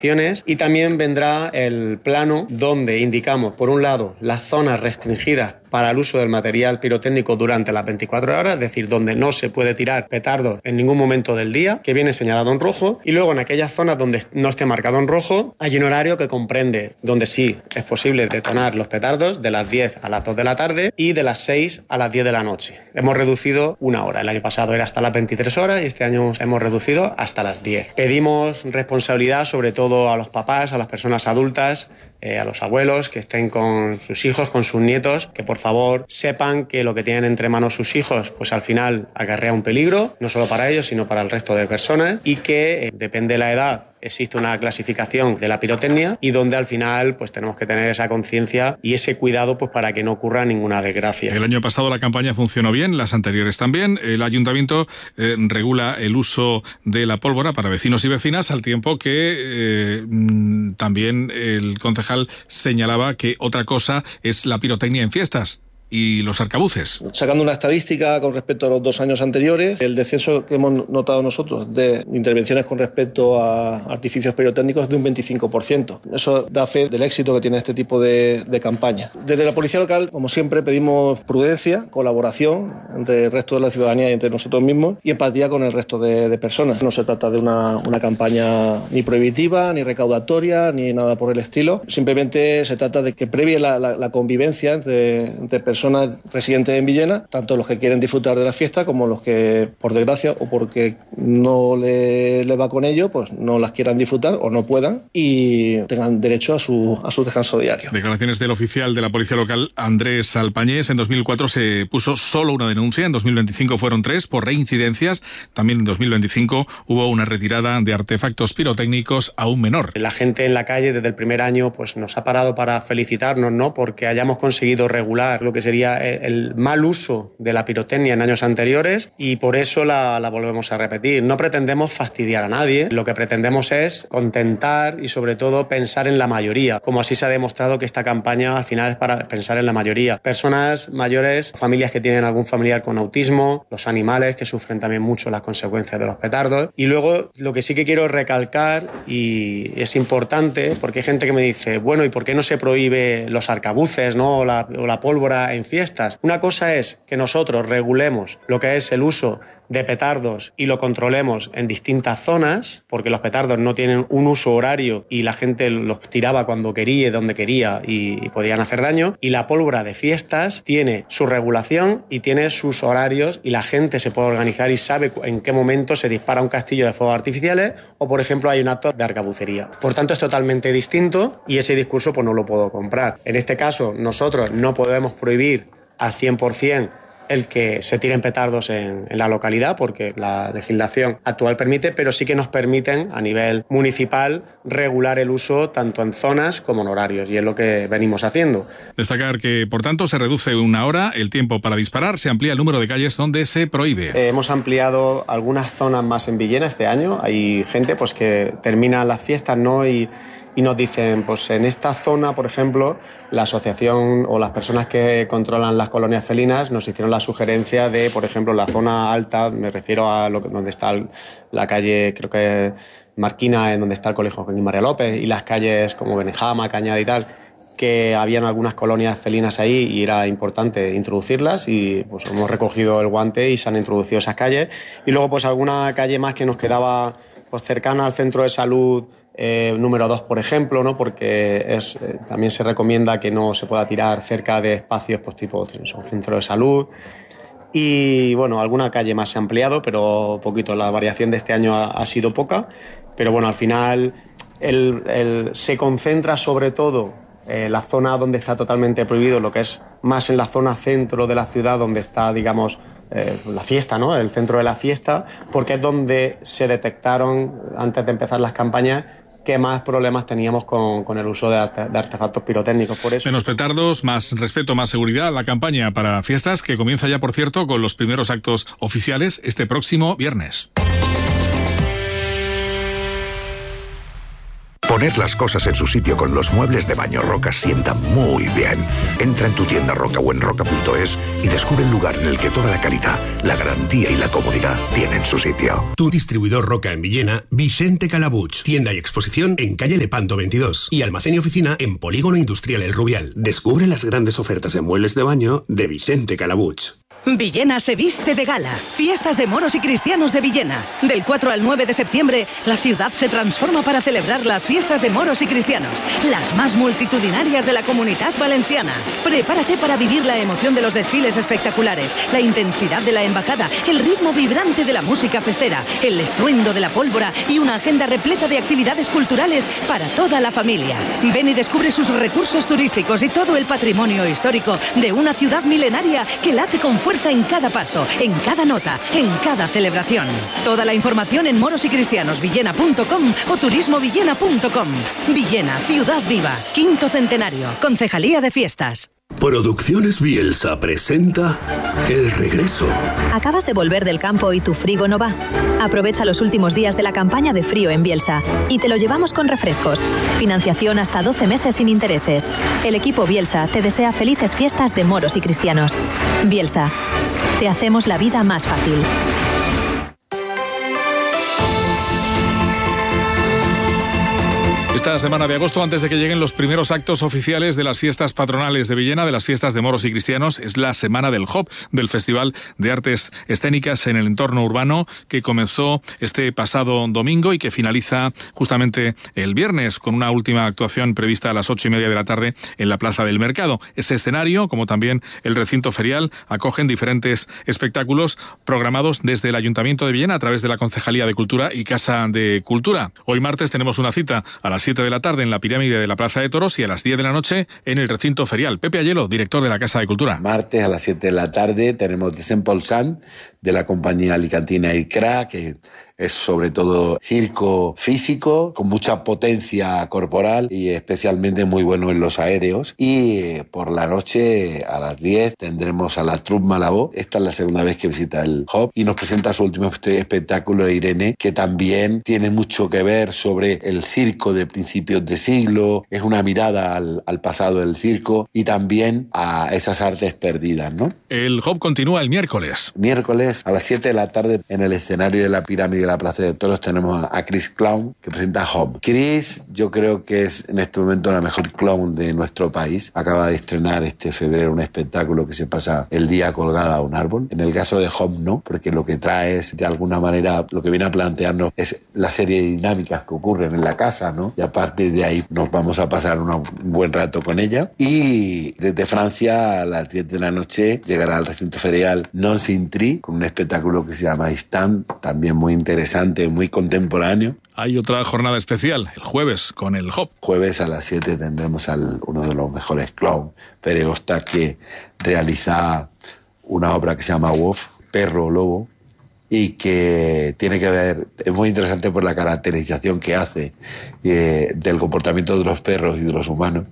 Y también vendrá el plano donde indicamos, por un lado, las zonas restringidas para el uso del material pirotécnico durante las 24 horas, es decir, donde no se puede tirar petardos en ningún momento del día, que viene señalado en rojo, y luego en aquellas zonas donde no esté marcado en rojo, hay un horario que comprende donde sí es posible detonar los petardos de las 10 a las 2 de la tarde y de las 6 a las 10 de la noche. Hemos reducido una hora, el año pasado era hasta las 23 horas y este año hemos reducido hasta las 10. Pedimos responsabilidad sobre todo a los papás, a las personas adultas, a los abuelos que estén con sus hijos, con sus nietos, que por favor sepan que lo que tienen entre manos sus hijos pues al final acarrea un peligro, no solo para ellos sino para el resto de personas, y que depende de la edad existe una clasificación de la pirotecnia y donde al final pues tenemos que tener esa conciencia y ese cuidado pues para que no ocurra ninguna desgracia. El año pasado la campaña funcionó bien, las anteriores también. El ayuntamiento regula el uso de la pólvora para vecinos y vecinas, al tiempo que también el concejal señalaba que otra cosa es la pirotecnia en fiestas y los arcabuces. Sacando una estadística con respecto a los 2 años anteriores, el descenso que hemos notado nosotros de intervenciones con respecto a artificios pirotécnicos es de un 25%. Eso da fe del éxito que tiene este tipo de campaña. Desde la Policía Local, como siempre, pedimos prudencia, colaboración entre el resto de la ciudadanía y entre nosotros mismos y empatía con el resto de personas. No se trata de una campaña ni prohibitiva, ni recaudatoria, ni nada por el estilo. Simplemente se trata de que previe la convivencia entre personas residentes en Villena, tanto los que quieren disfrutar de la fiesta como los que, por desgracia o porque no le va con ello, pues no las quieran disfrutar o no puedan y tengan derecho a su descanso diario. Declaraciones del oficial de la Policía Local, Andrés Alpañés. En 2004 se puso solo una denuncia, en 2025 fueron 3 por reincidencias. También en 2025 hubo una retirada de artefactos pirotécnicos a un menor. La gente en la calle desde el primer año pues nos ha parado para felicitarnos, ¿no? Porque hayamos conseguido regular lo que sería el mal uso de la pirotecnia en años anteriores y por eso la volvemos a repetir. No pretendemos fastidiar a nadie, lo que pretendemos es contentar y sobre todo pensar en la mayoría, como así se ha demostrado que esta campaña al final es para pensar en la mayoría. Personas mayores, familias que tienen algún familiar con autismo, los animales que sufren también mucho las consecuencias de los petardos. Y luego lo que sí que quiero recalcar y es importante porque hay gente que me dice, bueno, ¿y por qué no se prohíbe los arcabuces, ¿no? o la pólvora en fiestas? Una cosa es que nosotros regulemos lo que es el uso de petardos y lo controlemos en distintas zonas, porque los petardos no tienen un uso horario y la gente los tiraba cuando quería y donde quería y podían hacer daño. Y la pólvora de fiestas tiene su regulación y tiene sus horarios y la gente se puede organizar y sabe en qué momento se dispara un castillo de fuegos artificiales o, por ejemplo, hay un acto de arcabucería. Por tanto, es totalmente distinto y ese discurso pues no lo puedo comprar. En este caso, nosotros no podemos prohibir al 100% el que se tiren petardos en la localidad, porque la legislación actual permite, pero sí que nos permiten a nivel municipal regular el uso tanto en zonas como en horarios, y es lo que venimos haciendo. Destacar que, por tanto, se reduce una hora el tiempo para disparar, se amplía el número de calles donde se prohíbe. Hemos ampliado algunas zonas más en Villena este año. Hay gente pues que termina las fiestas, ¿no? Y nos dicen, pues en esta zona, por ejemplo, la asociación o las personas que controlan las colonias felinas nos hicieron la sugerencia de, por ejemplo, la zona alta, me refiero a donde está la calle, creo que Marquina, en donde está el Colegio Joaquín María López, y las calles como Benejama, Cañada y tal, que habían algunas colonias felinas ahí y era importante introducirlas, y pues hemos recogido el guante y se han introducido esas calles. Y luego pues alguna calle más que nos quedaba pues cercana al centro de salud, número 2, por ejemplo, ¿no? Porque también se recomienda que no se pueda tirar cerca de espacios pues tipo un centro de salud. Y bueno, alguna calle más se ha ampliado, pero poquito. La variación de este año ha sido poca, pero bueno, al final se concentra sobre todo la zona donde está totalmente prohibido, lo que es más en la zona centro de la ciudad, donde está, digamos, la fiesta, ¿no? El centro de la fiesta, porque es donde se detectaron, antes de empezar las campañas, que más problemas teníamos con el uso de artefactos pirotécnicos. Por eso. Menos petardos, más respeto, más seguridad. La campaña para fiestas, que comienza ya, por cierto, con los primeros actos oficiales este próximo viernes. Por Poner las cosas en su sitio con los muebles de baño Roca sienta muy bien. Entra en tu tienda Roca o en roca.es y descubre el lugar en el que toda la calidad, la garantía y la comodidad tienen su sitio. Tu distribuidor Roca en Villena, Vicente Calabuch. Tienda y exposición en calle Lepanto 22 y almacén y oficina en Polígono Industrial El Rubial. Descubre las grandes ofertas en muebles de baño de Vicente Calabuch. Villena se viste de gala. Fiestas de moros y cristianos de Villena. Del 4 al 9 de septiembre, la ciudad se transforma para celebrar las fiestas de moros y cristianos, las más multitudinarias de la Comunidad Valenciana. Prepárate para vivir la emoción de los desfiles espectaculares, la intensidad de la embajada, el ritmo vibrante de la música festera, el estruendo de la pólvora y una agenda repleta de actividades culturales para toda la familia. Ven y descubre sus recursos turísticos y todo el patrimonio histórico de una ciudad milenaria que late con fuerza en cada paso, en cada nota, en cada celebración. Toda la información en morosycristianosvillena.com o turismovillena.com. Villena, ciudad viva, 5º centenario, Concejalía de Fiestas. Producciones Bielsa presenta El Regreso. ¿Acabas de volver del campo y tu frigo no va? Aprovecha los últimos días de la campaña de frío en Bielsa y te lo llevamos con refrescos. Financiación hasta 12 meses sin intereses. El equipo Bielsa te desea felices fiestas de moros y cristianos. Bielsa, te hacemos la vida más fácil. Esta semana de agosto, antes de que lleguen los primeros actos oficiales de las fiestas patronales de Villena, de las fiestas de moros y cristianos, es la semana del HOP, del Festival de Artes Escénicas en el Entorno Urbano, que comenzó este pasado domingo y que finaliza justamente el viernes con una última actuación prevista a las 8:30 de la tarde en la Plaza del Mercado. Ese escenario, como también el recinto ferial, acogen diferentes espectáculos programados desde el Ayuntamiento de Villena a través de la Concejalía de Cultura y Casa de Cultura. Hoy martes tenemos una cita a las 7 de la tarde en la pirámide de la Plaza de Toros y a las 10 de la noche en el recinto ferial. Pepe Ayelo, director de la Casa de Cultura. Martes a las 7 de la tarde tenemos Desempolsant de la compañía alicantina ICRA, que es sobre todo circo físico, con mucha potencia corporal y especialmente muy bueno en los aéreos. Y por la noche a las 10 tendremos a la Troupe Malabó. Esta es la segunda vez que visita el HOP y nos presenta su último espectáculo, Irene, que también tiene mucho que ver sobre el circo de principios de siglo. Es una mirada al pasado del circo y también a esas artes perdidas, ¿no? El HOP continúa el miércoles. Miércoles a las 7 de la tarde en el escenario de la pirámide de la Plaza de Toros tenemos a Chris Clown, que presenta HOP. Chris, yo creo que es en este momento la mejor clown de nuestro país. Acaba de estrenar este febrero un espectáculo que se pasa el día colgada a un árbol. En el caso de HOP no, porque lo que trae es, de alguna manera, lo que viene a plantearnos es la serie de dinámicas que ocurren en la casa, ¿no? Y aparte de ahí nos vamos a pasar un buen rato con ella. Y desde Francia a las 10 de la noche llegará al recinto ferial Non Sintri con un espectáculo que se llama Stand, también muy interesante, muy contemporáneo. Hay otra jornada especial, el jueves, con el HOP. Jueves a las 7 tendremos a uno de los mejores clown, Pere Osta, que realiza una obra que se llama Wolf, Perro o Lobo, y que tiene que ver, es muy interesante por la caracterización que hace del comportamiento de los perros y de los humanos.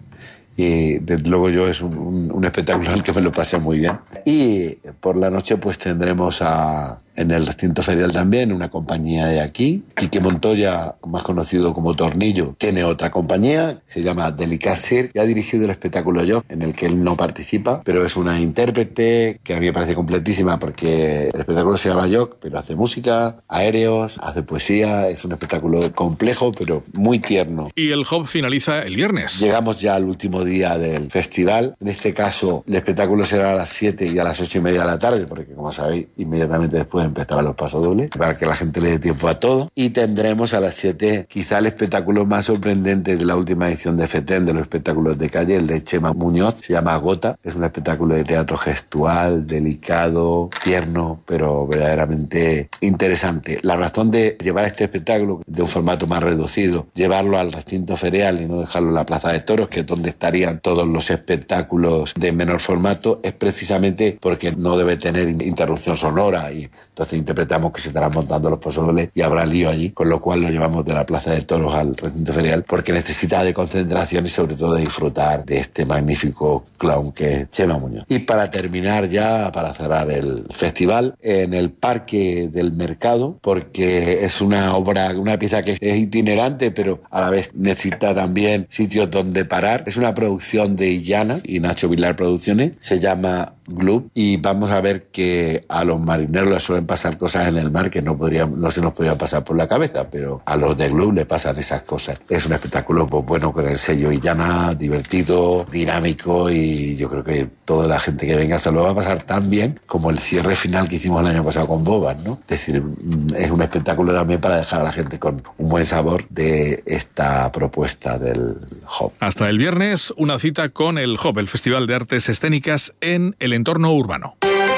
Y desde luego yo es un espectáculo en el que me lo pasé muy bien. Y por la noche pues tendremos en el recinto ferial también una compañía de aquí. Quique Montoya, más conocido como Tornillo, tiene otra compañía, se llama Delicacer, y ha dirigido el espectáculo Yo, en el que él no participa, pero es una intérprete que a mí me parece completísima porque el espectáculo se llama Yo, pero hace música, aéreos, hace poesía, es un espectáculo complejo pero muy tierno. Y el HOP finaliza el viernes. Llegamos ya al último día del festival. En este caso el espectáculo será a las 7 y a las 8:30 de la tarde, porque como sabéis, inmediatamente después empezarán los pasodobles, para que la gente le dé tiempo a todo. Y tendremos a las 7 quizá el espectáculo más sorprendente de la última edición de FETEN, de los espectáculos de calle, el de Chema Muñoz, se llama Gota. Es un espectáculo de teatro gestual, delicado, tierno, pero verdaderamente interesante. La razón de llevar este espectáculo de un formato más reducido, llevarlo al recinto ferial y no dejarlo en la Plaza de Toros, que es donde estarían todos los espectáculos de menor formato, es precisamente porque no debe tener interrupción sonora y Entonces interpretamos que se estarán montando los pozole y habrá lío allí, con lo cual lo llevamos de la Plaza de Toros al recinto ferial, porque necesita de concentración y sobre todo de disfrutar de este magnífico clown que es Chema Muñoz. Y para terminar ya, para cerrar el festival, en el Parque del Mercado, porque es una obra, una pieza que es itinerante, pero a la vez necesita también sitios donde parar. Es una producción de Illana y Nacho Vilar Producciones, se llama Gloop, y vamos a ver que a los marineros les suelen pasar cosas en el mar que no se nos podían pasar por la cabeza, pero a los de Gloop les pasan esas cosas. Es un espectáculo pues bueno, con el sello Illana, divertido, dinámico, y yo creo que toda la gente que venga se lo va a pasar tan bien como el cierre final que hicimos el año pasado con Bobas, ¿no? Es decir, es un espectáculo también para dejar a la gente con un buen sabor de esta propuesta del Hop. Hasta el viernes, una cita con el Hop, el Festival de Artes Escénicas en el entorno urbano.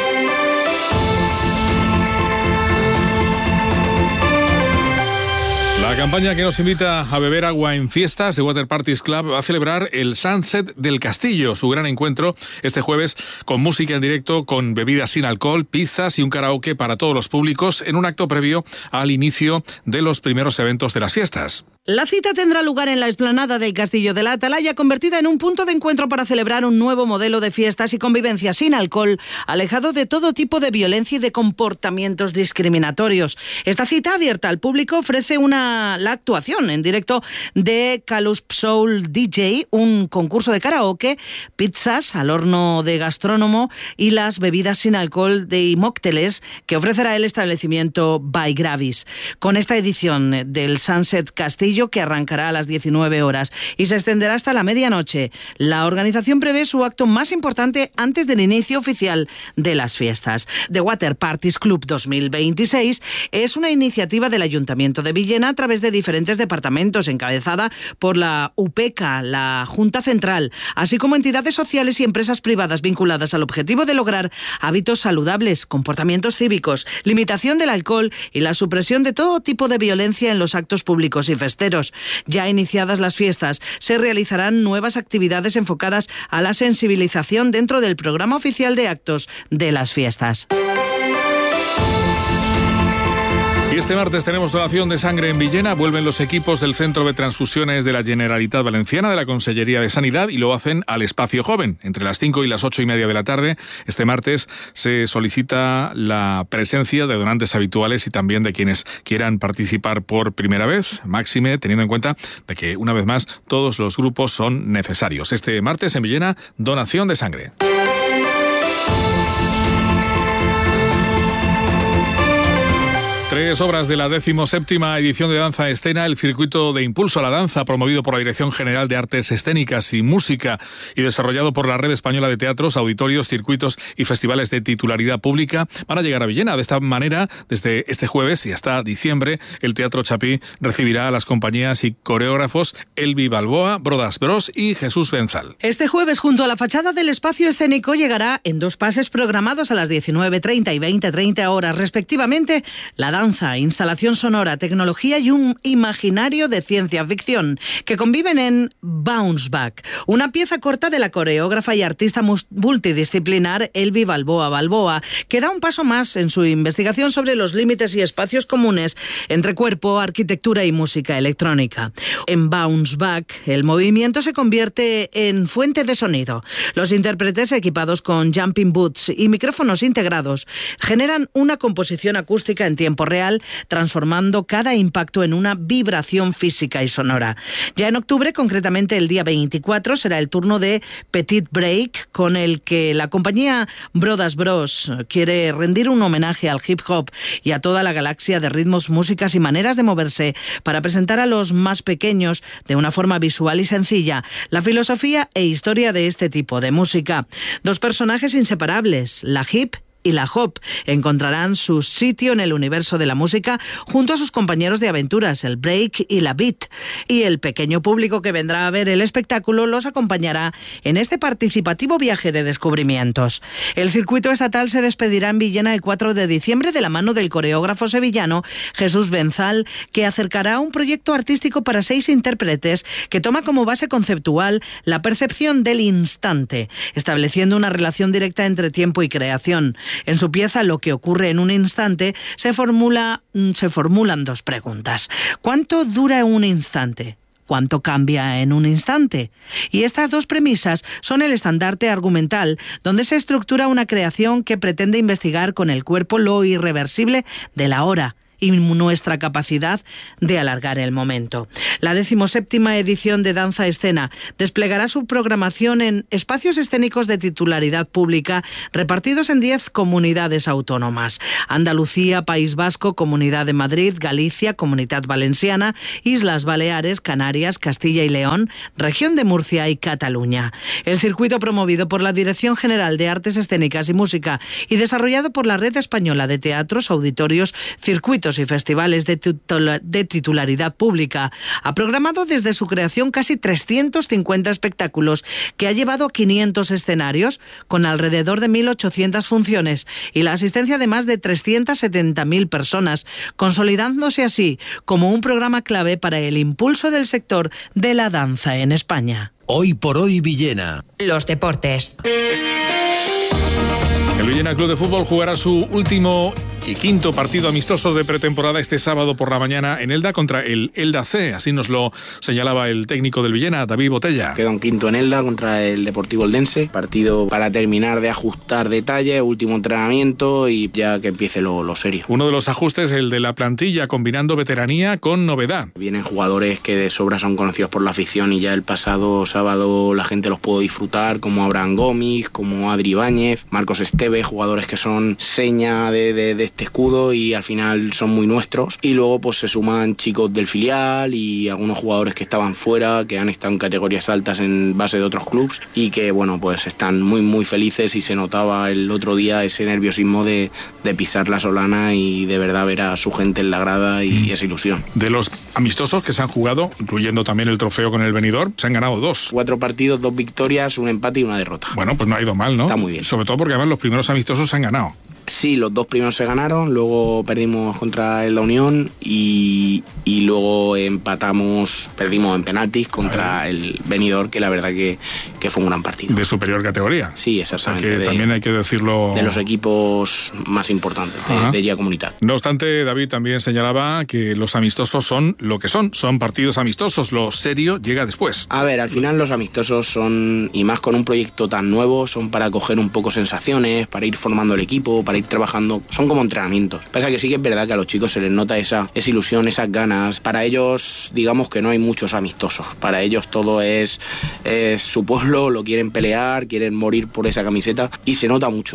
La campaña que nos invita a beber agua en fiestas de Water Parties Club va a celebrar el Sunset del Castillo, su gran encuentro este jueves con música en directo, con bebidas sin alcohol, pizzas y un karaoke para todos los públicos en un acto previo al inicio de los primeros eventos de las fiestas. La cita tendrá lugar en la explanada del Castillo de la Atalaya, convertida en un punto de encuentro para celebrar un nuevo modelo de fiestas y convivencia sin alcohol, alejado de todo tipo de violencia y de comportamientos discriminatorios. Esta cita abierta al público ofrece la actuación en directo de Calus Soul DJ, un concurso de karaoke, pizzas al horno de gastrónomo y las bebidas sin alcohol y mócteles que ofrecerá el establecimiento By Gravis. Con esta edición del Sunset Castillo, que arrancará a las 19 horas y se extenderá hasta la medianoche, la organización prevé su acto más importante antes del inicio oficial de las fiestas. The Water Parties Club 2026 es una iniciativa del Ayuntamiento de Villena a través de diferentes departamentos, encabezada por la UPECA, la Junta Central, así como entidades sociales y empresas privadas vinculadas al objetivo de lograr hábitos saludables, comportamientos cívicos, limitación del alcohol y la supresión de todo tipo de violencia en los actos públicos y festeros. Ya iniciadas las fiestas, se realizarán nuevas actividades enfocadas a la sensibilización dentro del programa oficial de actos de las fiestas. Y este martes tenemos donación de sangre en Villena. Vuelven los equipos del Centro de Transfusiones de la Generalitat Valenciana, de la Consellería de Sanidad, y lo hacen al Espacio Joven. Entre las 5 y las 8:30 de la tarde, este martes, se solicita la presencia de donantes habituales y también de quienes quieran participar por primera vez, máxime teniendo en cuenta de que, una vez más, todos los grupos son necesarios. Este martes en Villena, donación de sangre. Tres obras de la 17ª edición de Danza Escena, el circuito de impulso a la danza, promovido por la Dirección General de Artes Escénicas y Música y desarrollado por la Red Española de Teatros, Auditorios, Circuitos y Festivales de Titularidad Pública, van a llegar a Villena. De esta manera, desde este jueves y hasta diciembre, el Teatro Chapí recibirá a las compañías y coreógrafos Elvi Balboa, Brodas Bros y Jesús Benzal. Este jueves, junto a la fachada del espacio escénico, llegará en dos pases programados a las 19:30 y 20:30 horas, respectivamente, la danza, instalación sonora, tecnología y un imaginario de ciencia ficción que conviven en Bounce Back, una pieza corta de la coreógrafa y artista multidisciplinar Elvi Balboa, que da un paso más en su investigación sobre los límites y espacios comunes entre cuerpo, arquitectura y música electrónica. En Bounce Back, el movimiento se convierte en fuente de sonido. Los intérpretes, equipados con jumping boots y micrófonos integrados, generan una composición acústica en tiempo real, transformando cada impacto en una vibración física y sonora. Ya en octubre, concretamente el día 24, será el turno de Petit Break, con el que la compañía Brodas Bros quiere rendir un homenaje al hip hop y a toda la galaxia de ritmos, músicas y maneras de moverse para presentar a los más pequeños, de una forma visual y sencilla, la filosofía e historia de este tipo de música. Dos personajes inseparables, la hip y la hop, encontrarán su sitio en el universo de la música junto a sus compañeros de aventuras, el break y la beat. Y el pequeño público que vendrá a ver el espectáculo los acompañará en este participativo viaje de descubrimientos. El circuito estatal se despedirá en Villena el 4 de diciembre de la mano del coreógrafo sevillano Jesús Benzal, que acercará un proyecto artístico para 6 intérpretes que toma como base conceptual la percepción del instante, estableciendo una relación directa entre tiempo y creación. En su pieza Lo que ocurre en un instante se formulan dos preguntas. ¿Cuánto dura un instante? ¿Cuánto cambia en un instante? Y estas dos premisas son el estandarte argumental, donde se estructura una creación que pretende investigar con el cuerpo lo irreversible de la hora y nuestra capacidad de alargar el momento. La 17ª edición de Danza Escena desplegará su programación en espacios escénicos de titularidad pública repartidos en 10 comunidades autónomas: Andalucía, País Vasco, Comunidad de Madrid, Galicia, Comunidad Valenciana, Islas Baleares, Canarias, Castilla y León, Región de Murcia y Cataluña. El circuito, promovido por la Dirección General de Artes Escénicas y Música y desarrollado por la Red Española de Teatros, Auditorios, Circuitos y festivales de titularidad pública, ha programado desde su creación casi 350 espectáculos que ha llevado a 500 escenarios con alrededor de 1.800 funciones y la asistencia de más de 370.000 personas, consolidándose así como un programa clave para el impulso del sector de la danza en España. Hoy por hoy Villena. Los deportes. El Villena Club de Fútbol jugará su último y quinto partido amistoso de pretemporada este sábado por la mañana en Elda contra el Elda C. Así nos lo señalaba el técnico del Villena, David Botella. Queda un quinto en Elda contra el Deportivo Eldense. Partido para terminar de ajustar detalles, último entrenamiento y ya que empiece lo serio. Uno de los ajustes, el de la plantilla, combinando veteranía con novedad. Vienen jugadores que de sobra son conocidos por la afición y ya el pasado sábado la gente los pudo disfrutar, como Abraham Gómez, como Adri Ibáñez, Marcos Esteve, jugadores que son seña de este escudo y al final son muy nuestros. Y luego pues se suman chicos del filial y algunos jugadores que estaban fuera, que han estado en categorías altas en base de otros clubes y que bueno, pues están muy felices y se notaba el otro día ese nerviosismo de pisar la Solana y de verdad ver a su gente en la grada y esa ilusión. De los amistosos que se han jugado, incluyendo también el trofeo con el Benidorm, se han ganado 2. 4 partidos, 2 victorias, un empate y una derrota. Bueno, pues no ha ido mal, ¿no? Está muy bien. Sobre todo porque además los primeros amistosos se han ganado. Sí, los 2 primeros se ganaron, luego perdimos contra la Unión y luego perdimos en penaltis contra el Benidorm, que la verdad que fue un gran partido. De superior categoría. Sí, exactamente. O sea que también hay que decirlo. De los equipos más importantes de Liga Comunitaria. No obstante, David también señalaba que los amistosos son lo que son partidos amistosos, lo serio llega después. A ver, al final los amistosos son, y más con un proyecto tan nuevo, son para coger un poco sensaciones, para ir formando el equipo, para ir trabajando, son como entrenamientos. Pasa que sí que es verdad que a los chicos se les nota esa ilusión, esas ganas. Para ellos, digamos que no hay muchos amistosos. Para ellos todo es su pueblo, lo quieren pelear, quieren morir por esa camiseta y se nota mucho.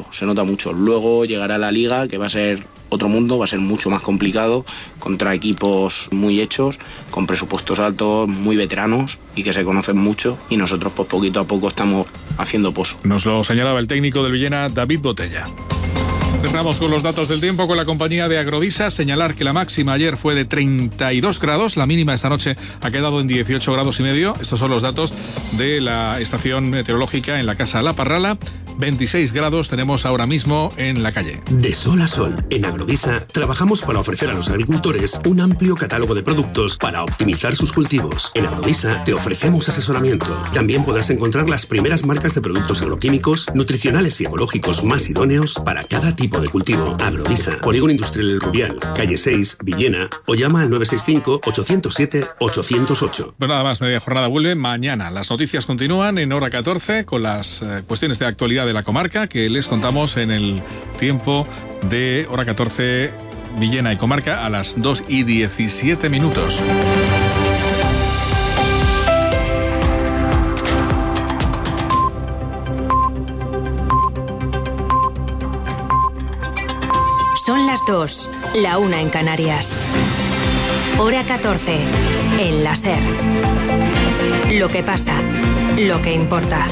Luego llegará la Liga, que va a ser otro mundo, va a ser mucho más complicado, contra equipos muy hechos, con presupuestos altos, muy veteranos y que se conocen mucho, y nosotros pues poquito a poco estamos haciendo pozo. Nos lo señalaba el técnico del Villena, David Botella. Cerramos con los datos del tiempo con la compañía de Agrodisa. Señalar que la máxima ayer fue de 32 grados, la mínima esta noche ha quedado en 18 grados y medio. Estos son los datos de la estación meteorológica en la Casa La Parrala. 26 grados tenemos ahora mismo en la calle. De sol a sol, en Agrodisa trabajamos para ofrecer a los agricultores un amplio catálogo de productos para optimizar sus cultivos. En Agrodisa te ofrecemos asesoramiento. También podrás encontrar las primeras marcas de productos agroquímicos, nutricionales y ecológicos más idóneos para cada tipo de cultivo. Agrodisa, Polígono Industrial El Rubial, calle 6, Villena, o llama al 965-807-808. Pues nada más, media jornada vuelve mañana. Las noticias continúan en hora 14 con las cuestiones de actualidad de la comarca que les contamos en el tiempo de hora 14 Villena y comarca a las 2:17. Son las 2, la 1 en Canarias. Hora 14, en la SER. Lo que pasa, lo que importa.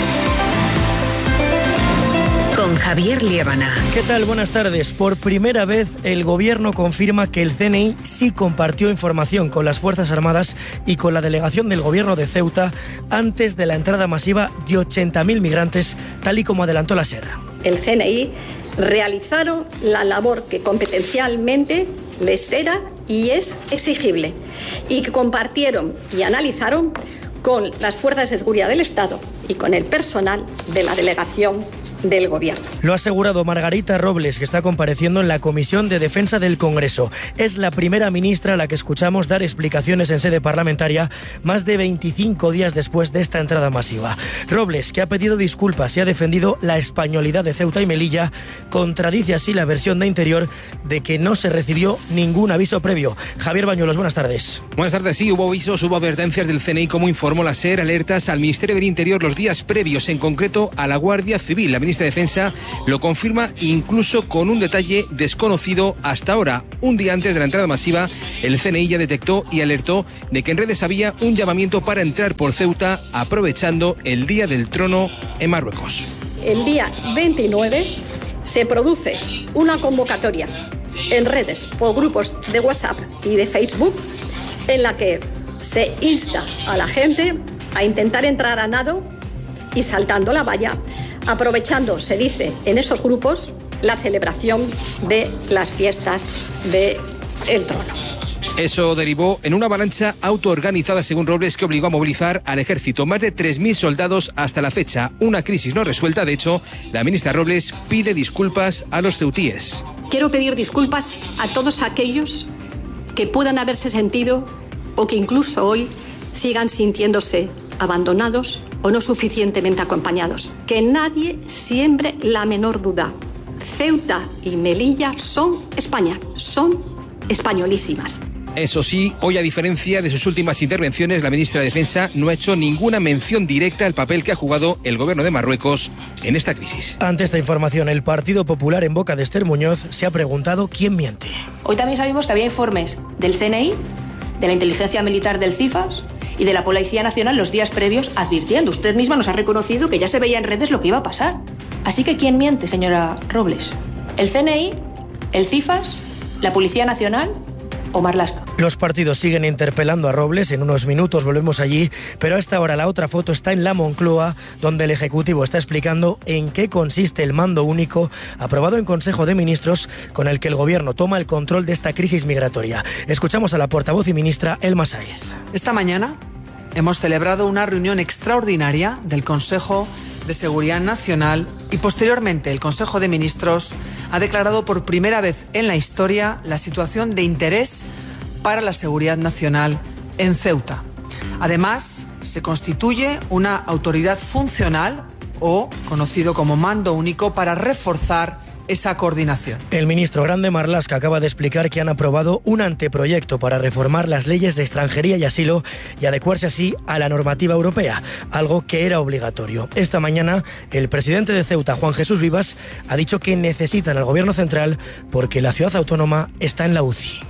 Con Javier Liébana. ¿Qué tal? Buenas tardes. Por primera vez el Gobierno confirma que el CNI sí compartió información con las Fuerzas Armadas y con la delegación del Gobierno de Ceuta antes de la entrada masiva de 80.000 migrantes, tal y como adelantó la SER. El CNI realizaron la labor que competencialmente les era y es exigible, y que compartieron y analizaron con las fuerzas de seguridad del Estado y con el personal de la delegación del Gobierno. Lo ha asegurado Margarita Robles, que está compareciendo en la Comisión de Defensa del Congreso. Es la primera ministra a la que escuchamos dar explicaciones en sede parlamentaria más de 25 días después de esta entrada masiva. Robles, que ha pedido disculpas y ha defendido la españolidad de Ceuta y Melilla, contradice así la versión de Interior de que no se recibió ningún aviso previo. Javier Bañuelos, buenas tardes. Buenas tardes, sí, hubo avisos, hubo advertencias del CNI, como informó la SER, alertas al Ministerio del Interior los días previos, en concreto a la Guardia Civil. La ministra de Defensa lo confirma incluso con un detalle desconocido hasta ahora. Un día antes de la entrada masiva, el CNI ya detectó y alertó de que en redes había un llamamiento para entrar por Ceuta aprovechando el Día del Trono en Marruecos. El día 29 se produce una convocatoria en redes por grupos de WhatsApp y de Facebook en la que se insta a la gente a intentar entrar a nado y saltando la valla, aprovechando, se dice en esos grupos, la celebración de las fiestas del Trono. Eso derivó en una avalancha autoorganizada, según Robles, que obligó a movilizar al ejército. Más de 3.000 soldados hasta la fecha. Una crisis no resuelta. De hecho, la ministra Robles pide disculpas a los ceutíes. Quiero pedir disculpas a todos aquellos que puedan haberse sentido o que incluso hoy sigan sintiéndose abandonados o no suficientemente acompañados. Que nadie siembre la menor duda. Ceuta y Melilla son España, son españolísimas. Eso sí, hoy, a diferencia de sus últimas intervenciones, la ministra de Defensa no ha hecho ninguna mención directa al papel que ha jugado el gobierno de Marruecos en esta crisis. Ante esta información, el Partido Popular, en boca de Esther Muñoz, se ha preguntado quién miente. Hoy también sabemos que había informes del CNI, de la inteligencia militar del CIFAS y de la Policía Nacional los días previos advirtiendo. Usted misma nos ha reconocido que ya se veía en redes lo que iba a pasar. Así que ¿quién miente, señora Robles? ¿El CNI? ¿El CIFAS? ¿La Policía Nacional? o Marlaska. Los partidos siguen interpelando a Robles. En unos minutos volvemos allí, pero a esta hora la otra foto está en la Moncloa, donde el Ejecutivo está explicando en qué consiste el mando único aprobado en Consejo de Ministros, con el que el Gobierno toma el control de esta crisis migratoria. Escuchamos a la portavoz y ministra Elma Sáez. Esta mañana hemos celebrado una reunión extraordinaria del Consejo de Seguridad Nacional y posteriormente el Consejo de Ministros ha declarado por primera vez en la historia la situación de interés para la seguridad nacional en Ceuta. Además, se constituye una autoridad funcional o conocido como mando único para reforzar esa coordinación. El ministro Grande Marlaska acaba de explicar que han aprobado un anteproyecto para reformar las leyes de extranjería y asilo y adecuarse así a la normativa europea, algo que era obligatorio. Esta mañana, el presidente de Ceuta, Juan Jesús Vivas, ha dicho que necesitan al Gobierno central porque la ciudad autónoma está en la UCI.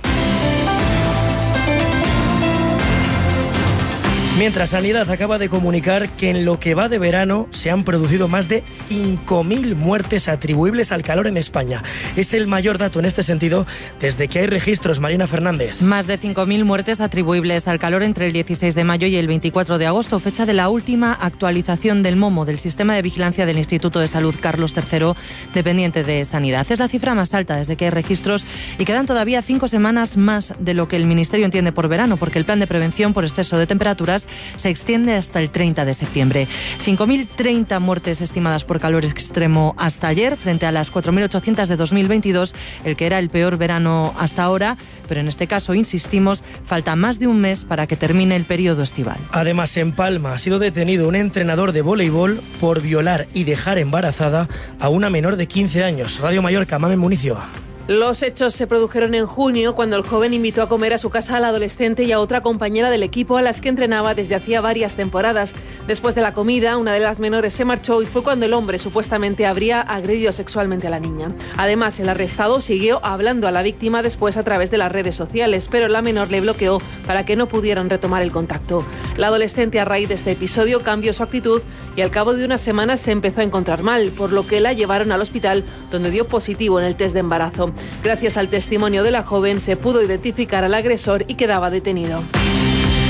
Mientras, Sanidad acaba de comunicar que en lo que va de verano se han producido más de 5.000 muertes atribuibles al calor en España. Es el mayor dato en este sentido desde que hay registros. Marina Fernández. Más de 5.000 muertes atribuibles al calor entre el 16 de mayo y el 24 de agosto, fecha de la última actualización del MOMO, del Sistema de Vigilancia del Instituto de Salud Carlos III, dependiente de Sanidad. Es la cifra más alta desde que hay registros y quedan todavía 5 semanas más de lo que el Ministerio entiende por verano, porque el plan de prevención por exceso de temperaturas se extiende hasta el 30 de septiembre. 5.030 muertes estimadas por calor extremo hasta ayer, frente a las 4.800 de 2022, el que era el peor verano hasta ahora, pero en este caso, insistimos, falta más de un mes para que termine el periodo estival. Además, en Palma ha sido detenido un entrenador de voleibol por violar y dejar embarazada a una menor de 15 años. Radio Mallorca, Mamen Municio. Los hechos se produjeron en junio, cuando el joven invitó a comer a su casa a la adolescente y a otra compañera del equipo a las que entrenaba desde hacía varias temporadas. Después de la comida, una de las menores se marchó y fue cuando el hombre supuestamente habría agredido sexualmente a la niña. Además, el arrestado siguió hablando a la víctima después a través de las redes sociales, pero la menor le bloqueó para que no pudieran retomar el contacto. La adolescente, a raíz de este episodio, cambió su actitud y al cabo de unas semanas se empezó a encontrar mal, por lo que la llevaron al hospital, donde dio positivo en el test de embarazo. Gracias al testimonio de la joven se pudo identificar al agresor y quedaba detenido.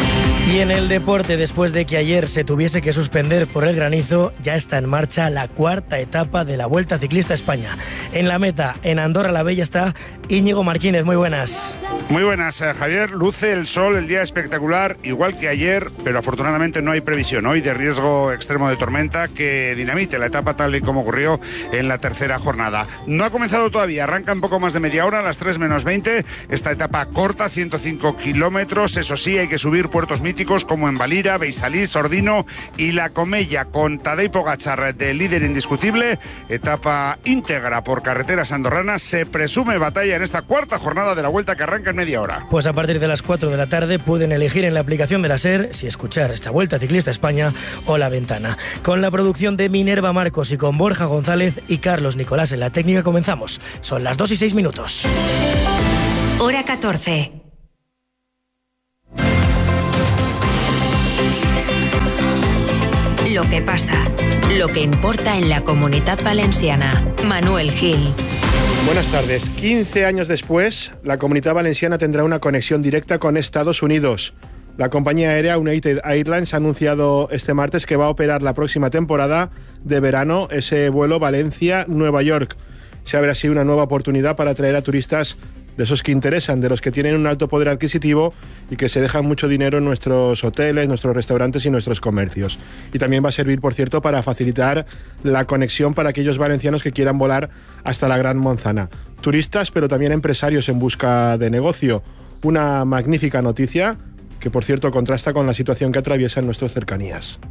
Y en el deporte, después de que ayer se tuviese que suspender por el granizo, ya está en marcha la cuarta etapa de la Vuelta Ciclista a España. En la meta, en Andorra la Bella, está Íñigo Martínez. Muy buenas. Muy buenas, Javier. Luce el sol, el día espectacular, igual que ayer, pero afortunadamente no hay previsión hoy de riesgo extremo de tormenta que dinamite la etapa tal y como ocurrió en la tercera jornada. No ha comenzado todavía, arranca un poco más de media hora, a las 3 menos 20. Esta etapa corta, 105 kilómetros. Eso sí, hay que subir puertos míticos como en Valira, Beisalís, Ordino y La Comella, con Tadej Pogačar de líder indiscutible. Etapa íntegra por carreteras andorranas. Se presume batalla en esta cuarta jornada de la Vuelta, que arranca en media hora. Pues a partir de las 4 de la tarde pueden elegir en la aplicación de la SER si escuchar esta Vuelta Ciclista a España o La Ventana. Con la producción de Minerva Marcos y con Borja González y Carlos Nicolás en la técnica comenzamos. Son las 2:06. Hora 14. Lo que pasa, lo que importa en la Comunitat Valenciana. Manuel Gil. Buenas tardes. 15 años después, la Comunitat Valenciana tendrá una conexión directa con Estados Unidos. La compañía aérea United Airlines ha anunciado este martes que va a operar la próxima temporada de verano ese vuelo Valencia-Nueva York. Se abre así una nueva oportunidad para atraer a turistas de esos que interesan, de los que tienen un alto poder adquisitivo y que se dejan mucho dinero en nuestros hoteles, nuestros restaurantes y nuestros comercios. Y también va a servir, por cierto, para facilitar la conexión para aquellos valencianos que quieran volar hasta la Gran Manzana. Turistas, pero también empresarios en busca de negocio. Una magnífica noticia que, por cierto, contrasta con la situación que atraviesan nuestras cercanías.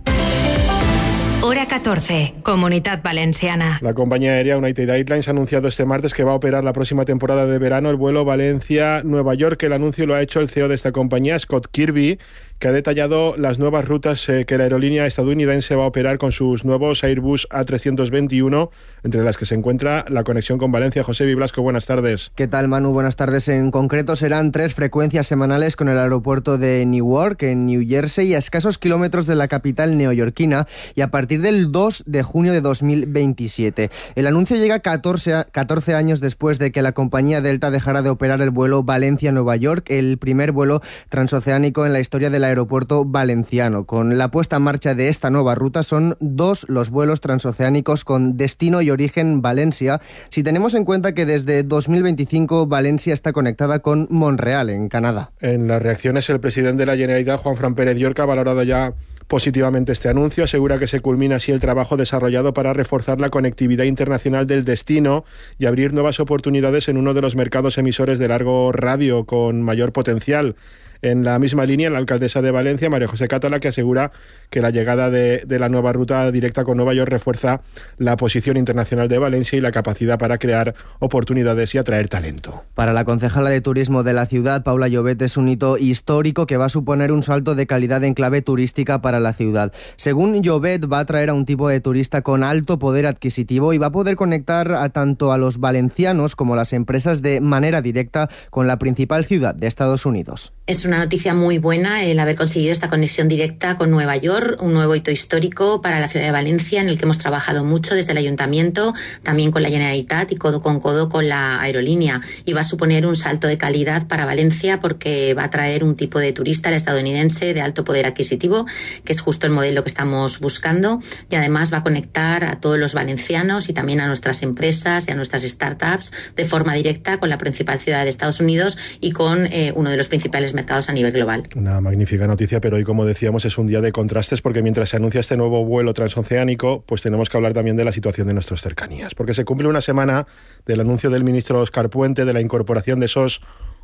Hora 14, Comunitat Valenciana. La compañía aérea United Airlines ha anunciado este martes que va a operar la próxima temporada de verano el vuelo Valencia-Nueva York. El anuncio lo ha hecho el CEO de esta compañía, Scott Kirby, que ha detallado las nuevas rutas que la aerolínea estadounidense va a operar con sus nuevos Airbus A321, entre las que se encuentra la conexión con Valencia. José Biblasco, buenas tardes. ¿Qué tal, Manu? Buenas tardes. En concreto serán 3 frecuencias semanales con el aeropuerto de Newark, en New Jersey, a escasos kilómetros de la capital neoyorquina, y a partir del 2 de junio de 2027. El anuncio llega 14 años después de que la compañía Delta dejara de operar el vuelo Valencia-Nueva York, el primer vuelo transoceánico en la historia del aeropuerto valenciano. Con la puesta en marcha de esta nueva ruta, son 2 los vuelos transoceánicos con destino y origen Valencia, si tenemos en cuenta que desde 2025 Valencia está conectada con Montreal, en Canadá. En las reacciones, el presidente de la Generalitat, Juanfran Pérez Llorca, ha valorado ya positivamente este anuncio. Asegura que se culmina así el trabajo desarrollado para reforzar la conectividad internacional del destino y abrir nuevas oportunidades en uno de los mercados emisores de largo radio con mayor potencial. En la misma línea, la alcaldesa de Valencia, María José Catala, que asegura que la llegada de la nueva ruta directa con Nueva York refuerza la posición internacional de Valencia y la capacidad para crear oportunidades y atraer talento. Para la concejala de turismo de la ciudad, Paula Llobet, es un hito histórico que va a suponer un salto de calidad en clave turística para la ciudad. Según Llobet, va a atraer a un tipo de turista con alto poder adquisitivo y va a poder conectar tanto a los valencianos como a las empresas de manera directa con la principal ciudad de Estados Unidos. Es una noticia muy buena el haber conseguido esta conexión directa con Nueva York, un nuevo hito histórico para la ciudad de Valencia, en el que hemos trabajado mucho desde el Ayuntamiento, también con la Generalitat y codo con la aerolínea. Y va a suponer un salto de calidad para Valencia porque va a traer un tipo de turista, el estadounidense, de alto poder adquisitivo, que es justo el modelo que estamos buscando. Y además va a conectar a todos los valencianos y también a nuestras empresas y a nuestras startups de forma directa con la principal ciudad de Estados Unidos y con uno de los principales mercados a nivel global. Una magnífica noticia, pero hoy, como decíamos, es un día de contrastes porque mientras se anuncia este nuevo vuelo transoceánico, pues tenemos que hablar también de la situación de nuestras cercanías, porque se cumple una semana del anuncio del ministro Óscar Puente de la incorporación de esos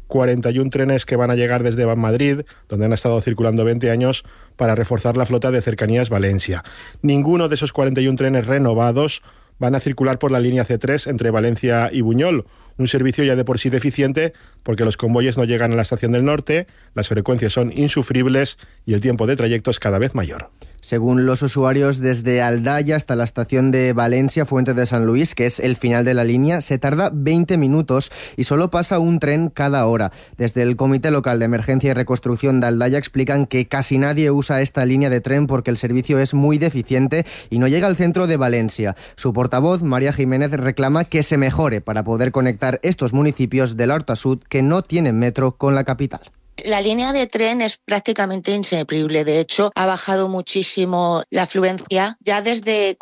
41 trenes que van a llegar desde Madrid, donde han estado circulando 20 años, para reforzar la flota de Cercanías Valencia. Ninguno de esos 41 trenes renovados van a circular por la línea C3 entre Valencia y Buñol, un servicio ya de por sí deficiente porque los convoyes no llegan a la estación del norte, las frecuencias son insufribles y el tiempo de trayecto es cada vez mayor. Según los usuarios, desde Aldaya hasta la estación de Valencia Fuente de San Luis, que es el final de la línea, se tarda 20 minutos y solo pasa un tren cada hora. Desde el Comité Local de Emergencia y Reconstrucción de Aldaya explican que casi nadie usa esta línea de tren porque el servicio es muy deficiente y no llega al centro de Valencia. Su portavoz, María Jiménez, reclama que se mejore para poder conectar estos municipios de la Horta Sud que no tienen metro con la capital. La línea de tren es prácticamente inservible. De hecho, ha bajado muchísimo la afluencia ya desde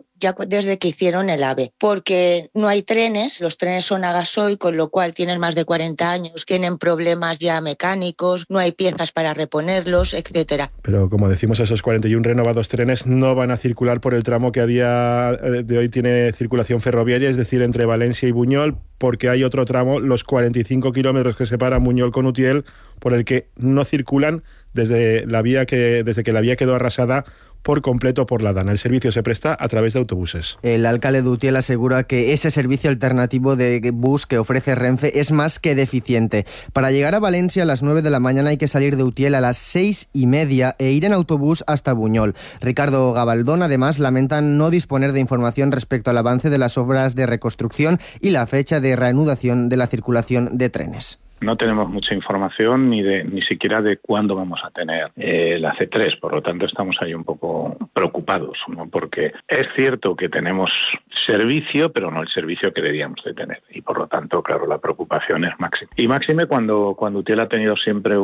que hicieron el AVE, porque no hay trenes, los trenes son a gasoil, con lo cual tienen más de 40 años, tienen problemas ya mecánicos, no hay piezas para reponerlos, etcétera. Pero como decimos, esos 41 renovados trenes no van a circular por el tramo que a día de hoy tiene circulación ferroviaria, es decir, entre Valencia y Buñol, porque hay otro tramo, los 45 kilómetros que separan Buñol con Utiel, por el que no circulan desde que la vía quedó arrasada por completo por la Dana. El servicio se presta a través de autobuses. El alcalde de Utiel asegura que ese servicio alternativo de bus que ofrece Renfe es más que deficiente. Para llegar a Valencia a las 9 de la mañana hay que salir de Utiel a las 6:30 e ir en autobús hasta Buñol. Ricardo Gabaldón, además, lamenta no disponer de información respecto al avance de las obras de reconstrucción y la fecha de reanudación de la circulación de trenes. No tenemos mucha información ni siquiera de cuándo vamos a tener la C3, por lo tanto estamos ahí un poco preocupados, ¿no? Porque es cierto que tenemos servicio, pero no el servicio que deberíamos de tener, y por lo tanto, claro, la preocupación es máxima. Y máxime cuando Utiel ha tenido siempre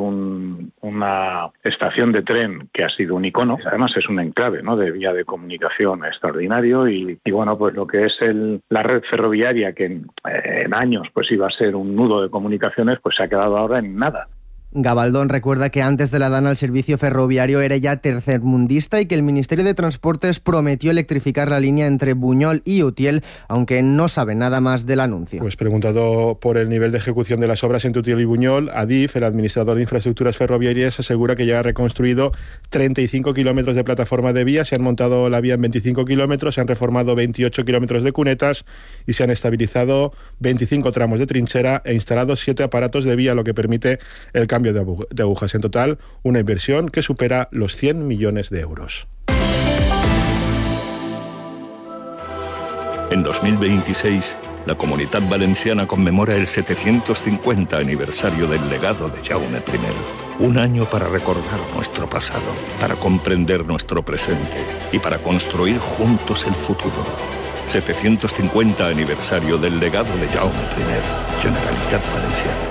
una estación de tren que ha sido un icono, además es un enclave, ¿no?, de vía de comunicación extraordinario, y bueno, pues lo que es la red ferroviaria, que en años pues iba a ser un nudo de comunicaciones, pues se ha quedado ahora en nada. Gabaldón recuerda que antes de la Dana el servicio ferroviario era ya tercermundista y que el Ministerio de Transportes prometió electrificar la línea entre Buñol y Utiel, aunque no sabe nada más del anuncio. Pues preguntado por el nivel de ejecución de las obras entre Utiel y Buñol, Adif, el administrador de infraestructuras ferroviarias, asegura que ya ha reconstruido 35 kilómetros de plataforma de vía, se han montado la vía en 25 kilómetros, se han reformado 28 kilómetros de cunetas y se han estabilizado 25 tramos de trinchera e instalado 7 aparatos de vía, lo que permite el cambio de agujas. En total, una inversión que supera los 100 millones de euros. En 2026, la Comunitat Valenciana conmemora el 750 aniversario del legado de Jaume I. Un año para recordar nuestro pasado, para comprender nuestro presente y para construir juntos el futuro. 750 aniversario del legado de Jaume I. Generalitat Valenciana.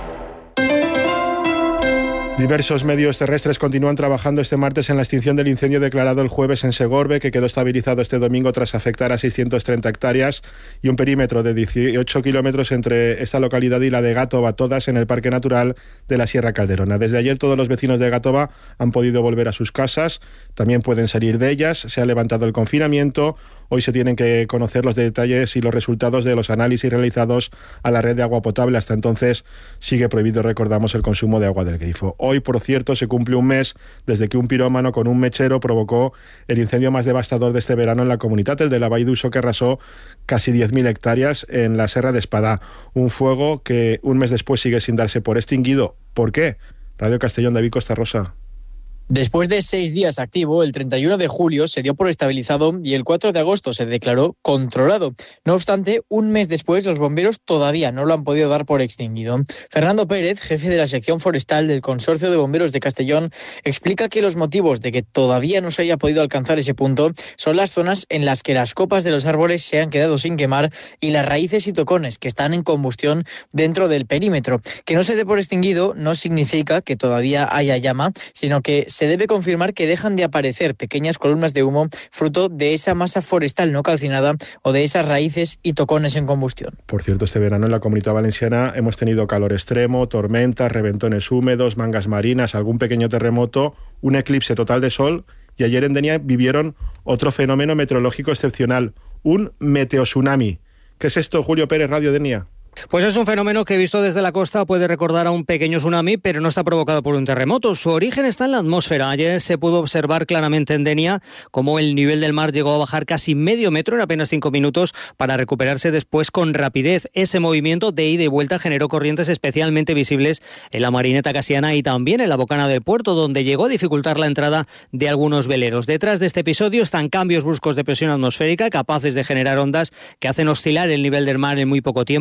Diversos medios terrestres continúan trabajando este martes en la extinción del incendio declarado el jueves en Segorbe, que quedó estabilizado este domingo tras afectar a 630 hectáreas y un perímetro de 18 kilómetros entre esta localidad y la de Gátova, todas en el Parque Natural de la Sierra Calderona. Desde ayer todos los vecinos de Gátova han podido volver a sus casas, también pueden salir de ellas, se ha levantado el confinamiento. Hoy se tienen que conocer los detalles y los resultados de los análisis realizados a la red de agua potable. Hasta entonces sigue prohibido, recordamos, el consumo de agua del grifo. Hoy, por cierto, se cumple un mes desde que un pirómano con un mechero provocó el incendio más devastador de este verano en la comunidad, el de la Vall d'Uixó, que arrasó casi 10.000 hectáreas en la Serra de Espadà. Un fuego que un mes después sigue sin darse por extinguido. ¿Por qué? Radio Castellón, David Costa Rosa. Después de 6 días activo, el 31 de julio se dio por estabilizado y el 4 de agosto se declaró controlado. No obstante, un mes después los bomberos todavía no lo han podido dar por extinguido. Fernando Pérez, jefe de la sección forestal del Consorcio de Bomberos de Castellón, explica que los motivos de que todavía no se haya podido alcanzar ese punto son las zonas en las que las copas de los árboles se han quedado sin quemar y las raíces y tocones que están en combustión dentro del perímetro. Que no se dé por extinguido no significa que todavía haya llama, sino que se debe confirmar que dejan de aparecer pequeñas columnas de humo fruto de esa masa forestal no calcinada o de esas raíces y tocones en combustión. Por cierto, este verano en la Comunidad Valenciana hemos tenido calor extremo, tormentas, reventones húmedos, mangas marinas, algún pequeño terremoto, un eclipse total de sol, y ayer en Denia vivieron otro fenómeno meteorológico excepcional, un meteotsunami. ¿Qué es esto, Julio Pérez, Radio Denia? Pues es un fenómeno que visto desde la costa puede recordar a un pequeño tsunami, pero no está provocado por un terremoto. Su origen está en la atmósfera. Ayer se pudo observar claramente en Denia cómo el nivel del mar llegó a bajar casi medio metro en apenas 5 minutos para recuperarse después con rapidez. Ese movimiento de ida y vuelta generó corrientes especialmente visibles en la Marineta Casiana y también en la Bocana del Puerto, donde llegó a dificultar la entrada de algunos veleros. Detrás de este episodio están cambios bruscos de presión atmosférica capaces de generar ondas que hacen oscilar el nivel del mar en muy poco tiempo. El fenómeno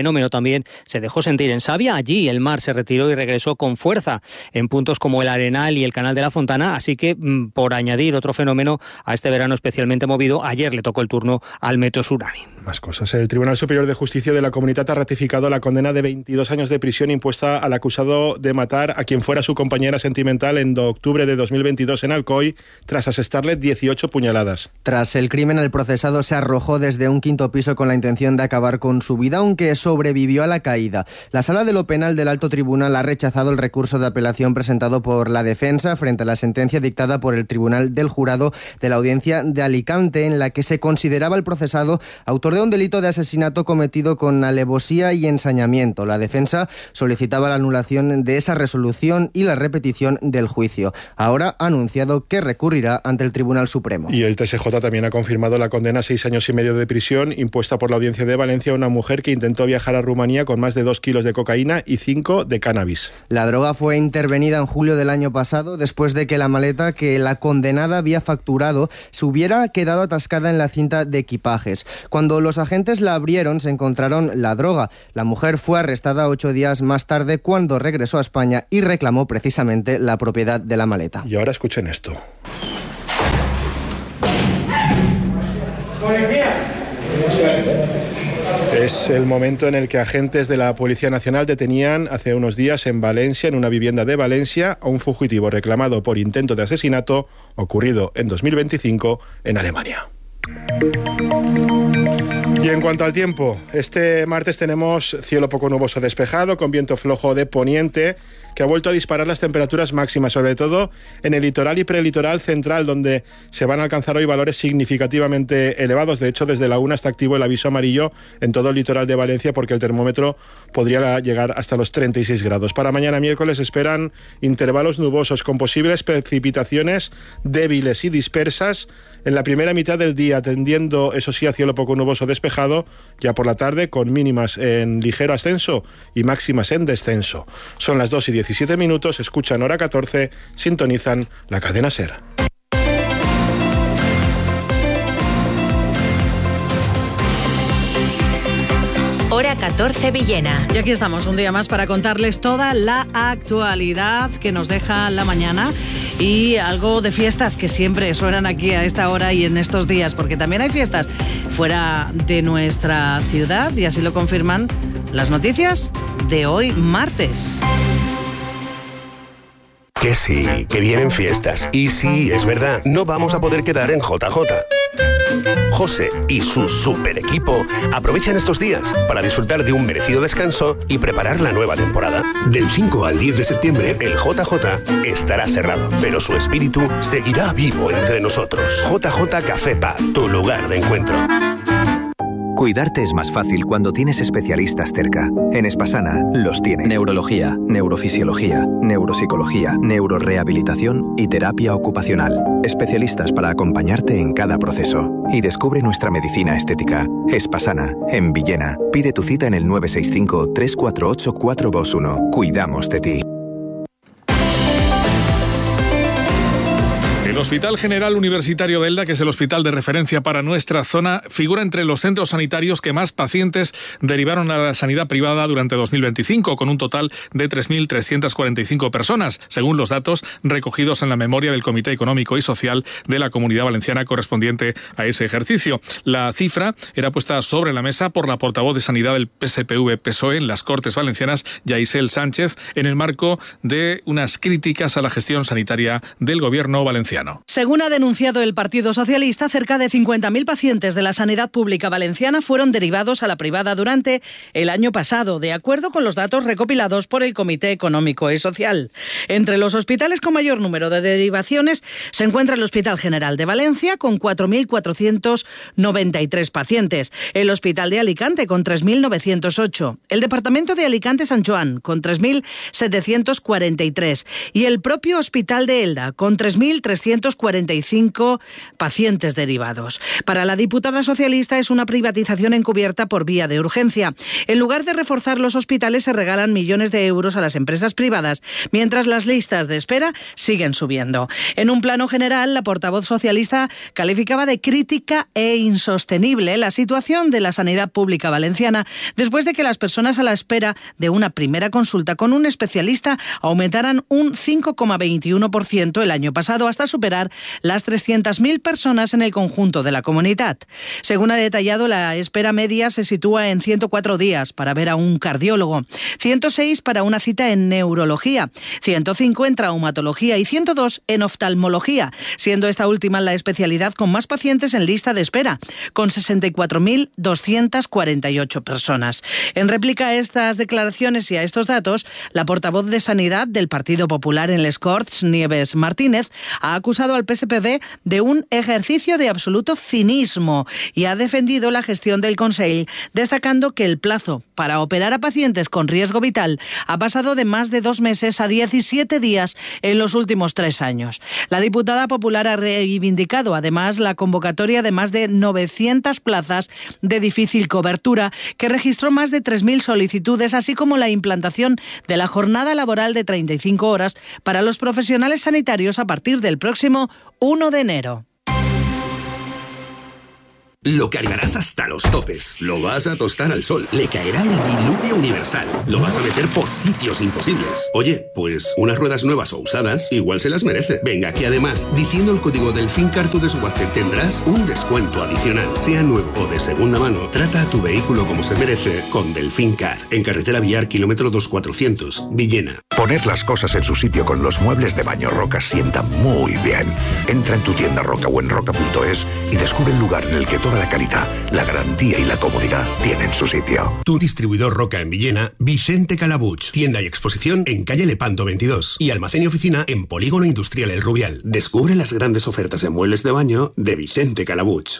fenómeno también se dejó sentir en Savia. Allí el mar se retiró y regresó con fuerza en puntos como el Arenal y el Canal de la Fontana, así que por añadir otro fenómeno a este verano especialmente movido, ayer le tocó el turno al meteotsunami. Más cosas. El Tribunal Superior de Justicia de la Comunitat ha ratificado la condena de 22 años de prisión impuesta al acusado de matar a quien fuera su compañera sentimental en octubre de 2022 en Alcoy, tras asestarle 18 puñaladas. Tras el crimen, el procesado se arrojó desde un quinto piso con la intención de acabar con su vida, aunque sobrevivió a la caída. La Sala de lo Penal del Alto Tribunal ha rechazado el recurso de apelación presentado por la defensa frente a la sentencia dictada por el Tribunal del Jurado de la Audiencia de Alicante, en la que se consideraba el procesado autor de un delito de asesinato cometido con alevosía y ensañamiento. La defensa solicitaba la anulación de esa resolución y la repetición del juicio. Ahora ha anunciado que recurrirá ante el Tribunal Supremo. Y el TSJ también ha confirmado la condena a 6 años y medio de prisión impuesta por la Audiencia de Valencia a una mujer que intentó viajar a Rumanía con más de 2 kilos de cocaína y 5 de cannabis. La droga fue intervenida en julio del año pasado después de que la maleta que la condenada había facturado se hubiera quedado atascada en la cinta de equipajes. Cuando los agentes la abrieron, se encontraron la droga. La mujer fue arrestada 8 días más tarde cuando regresó a España y reclamó precisamente la propiedad de la maleta. Y ahora escuchen esto. Es el momento en el que agentes de la Policía Nacional detenían hace unos días en Valencia, en una vivienda de Valencia, a un fugitivo reclamado por intento de asesinato ocurrido en 2025 en Alemania. Y en cuanto al tiempo, este martes tenemos cielo poco nuboso despejado, con viento flojo de poniente, que ha vuelto a disparar las temperaturas máximas, sobre todo en el litoral y prelitoral central, donde se van a alcanzar hoy valores significativamente elevados. De hecho, desde la 1 está activo el aviso amarillo en todo el litoral de Valencia, porque el termómetro podría llegar hasta los 36 grados. Para mañana miércoles esperan intervalos nubosos con posibles precipitaciones débiles y dispersas en la primera mitad del día, tendiendo, eso sí, a cielo poco nuboso despejado, ya por la tarde, con mínimas en ligero ascenso y máximas en descenso. Son las 2:17, escuchan Hora 14, sintonizan la cadena SER. Hora 14 Villena. Y aquí estamos un día más para contarles toda la actualidad que nos deja la mañana y algo de fiestas que siempre suenan aquí a esta hora y en estos días, porque también hay fiestas fuera de nuestra ciudad y así lo confirman las noticias de hoy martes. Que sí, que vienen fiestas. Y sí, es verdad, no vamos a poder quedar en JJ. José y su super equipo aprovechan estos días para disfrutar de un merecido descanso y preparar la nueva temporada. Del 5 al 10 de septiembre, el JJ estará cerrado, pero su espíritu seguirá vivo entre nosotros. JJ Café Pa, tu lugar de encuentro. Cuidarte es más fácil cuando tienes especialistas cerca. En Espasana los tienes. Neurología, neurofisiología, neuropsicología, neurorehabilitación y terapia ocupacional. Especialistas para acompañarte en cada proceso. Y descubre nuestra medicina estética. Espasana, en Villena. Pide tu cita en el 965-348-421. Cuidamos de ti. El Hospital General Universitario de Elda, que es el hospital de referencia para nuestra zona, figura entre los centros sanitarios que más pacientes derivaron a la sanidad privada durante 2025, con un total de 3.345 personas, según los datos recogidos en la memoria del Comité Económico y Social de la Comunidad Valenciana correspondiente a ese ejercicio. La cifra era puesta sobre la mesa por la portavoz de Sanidad del PSPV-PSOE en las Cortes Valencianas, Yaisel Sánchez, en el marco de unas críticas a la gestión sanitaria del gobierno valenciano. Según ha denunciado el Partido Socialista, cerca de 50.000 pacientes de la sanidad pública valenciana fueron derivados a la privada durante el año pasado, de acuerdo con los datos recopilados por el Comité Económico y Social. Entre los hospitales con mayor número de derivaciones se encuentra el Hospital General de Valencia, con 4.493 pacientes, el Hospital de Alicante, con 3.908, el Departamento de Alicante-San Joan, con 3.743, y el propio Hospital de Elda, con 3.300 245 pacientes derivados. Para la diputada socialista es una privatización encubierta por vía de urgencia. En lugar de reforzar los hospitales, se regalan millones de euros a las empresas privadas, mientras las listas de espera siguen subiendo. En un plano general, la portavoz socialista calificaba de crítica e insostenible la situación de la sanidad pública valenciana después de que las personas a la espera de una primera consulta con un especialista aumentaran un 5,21% el año pasado hasta superar las 300.000 personas en el conjunto de la comunidad. Según ha detallado, la espera media se sitúa en 104 días para ver a un cardiólogo, 106 para una cita en neurología, 105 en traumatología y 102 en oftalmología, siendo esta última la especialidad con más pacientes en lista de espera, con 64.248 personas. En réplica a estas declaraciones y a estos datos, la portavoz de Sanidad del Partido Popular en Les Corts, Nieves Martínez, ha acusado al PSPV de un ejercicio de absoluto cinismo y ha defendido la gestión del Consell, destacando que el plazo para operar a pacientes con riesgo vital ha pasado de más de 2 meses a 17 días en los últimos 3 años. La diputada popular ha reivindicado además la convocatoria de más de 900 plazas de difícil cobertura, que registró más de 3.000 solicitudes, así como la implantación de la jornada laboral de 35 horas para los profesionales sanitarios a partir del próximo 1 de enero. Lo cargarás hasta los topes. Lo vas a tostar al sol. Le caerá el diluvio universal. Lo vas a meter por sitios imposibles. Oye, pues unas ruedas nuevas o usadas igual se las merece. Venga, que además, diciendo el código DELFINCAR tu desguace, tendrás un descuento adicional. Sea nuevo o de segunda mano, trata a tu vehículo como se merece con DELFINCAR. En carretera Villar, kilómetro 2400, Villena. Poner las cosas en su sitio con los muebles de Baño Roca sienta muy bien. Entra en tu tienda Roca o en roca.es y descubre el lugar en el que toda la calidad, la garantía y la comodidad tienen su sitio. Tu distribuidor Roca en Villena, Vicente Calabuch. Tienda y exposición en calle Lepanto 22 y almacén y oficina en Polígono Industrial El Rubial. Descubre las grandes ofertas en muebles de baño de Vicente Calabuch.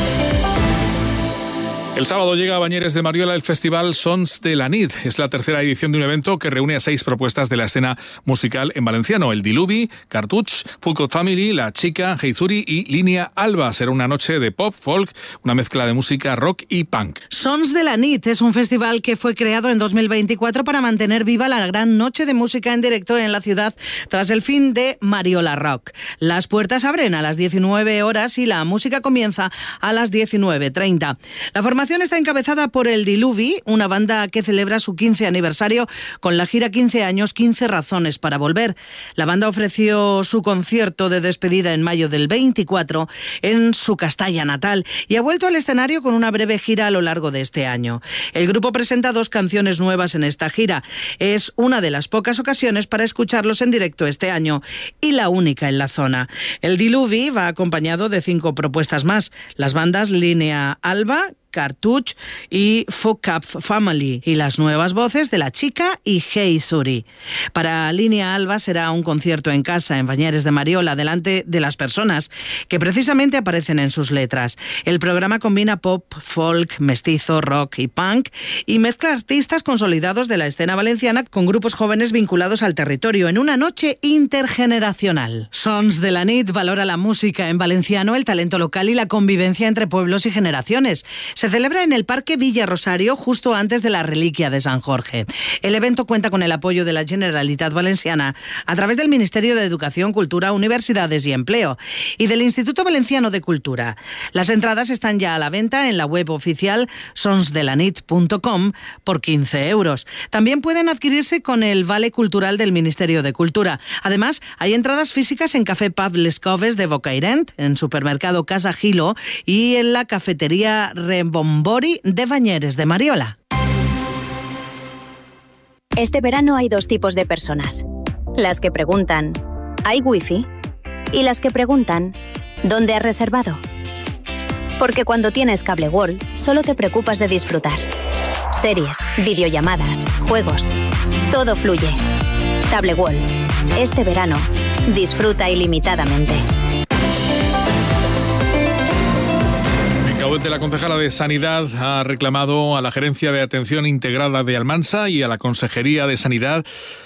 El sábado llega a Bañeres de Mariola el festival Sons de la Nit. Es la tercera edición de un evento que reúne a 6 propuestas de la escena musical en valenciano: El Diluvi, Cartuch, Full Code Family, La Chica, Heizuri y Línea Alba. Será una noche de pop, folk, una mezcla de música rock y punk. Sons de la Nit es un festival que fue creado en 2024 para mantener viva la gran noche de música en directo en la ciudad tras el fin de Mariola Rock. Las puertas abren a las 19 horas y la música comienza a las 19:30. La formación está encabezada por El Diluvi, una banda que celebra su 15 aniversario con la gira 15 años, 15 razones para volver. La banda ofreció su concierto de despedida en mayo del 24 en su Castalla natal y ha vuelto al escenario con una breve gira a lo largo de este año. El grupo presenta 2 canciones nuevas en esta gira. Es una de las pocas ocasiones para escucharlos en directo este año y la única en la zona. El Diluvi va acompañado de 5 propuestas más: las bandas Línea Alba, Cartuch y Fuck Up Family y las nuevas voces de La Chica y Heizuri. Para Línea Alba será un concierto en casa en Bañeres de Mariola delante de las personas que precisamente aparecen en sus letras. El programa combina pop, folk, mestizo, rock y punk y mezcla artistas consolidados de la escena valenciana con grupos jóvenes vinculados al territorio en una noche intergeneracional. Sons de la Nit valora la música en valenciano, el talento local y la convivencia entre pueblos y generaciones. Se celebra en el Parque Villa Rosario justo antes de la Reliquia de San Jorge. El evento cuenta con el apoyo de la Generalitat Valenciana a través del Ministerio de Educación, Cultura, Universidades y Empleo y del Instituto Valenciano de Cultura. Las entradas están ya a la venta en la web oficial sonsdelanit.com por 15 euros. También pueden adquirirse con el Vale Cultural del Ministerio de Cultura. Además, hay entradas físicas en Café Pub Les Coves de Bocairent, en Supermercado Casa Gilo y en la Cafetería Bombori de Bañeres de Mariola. Este verano hay 2 tipos de personas. Las que preguntan, ¿hay wifi? Y las que preguntan, ¿dónde has reservado? Porque cuando tienes Cable World, solo te preocupas de disfrutar. Series, videollamadas, juegos. Todo fluye. Cable World. Este verano, disfruta ilimitadamente. La concejala de Sanidad ha reclamado a la Gerencia de Atención Integrada de Almansa y a la Consejería de Sanidad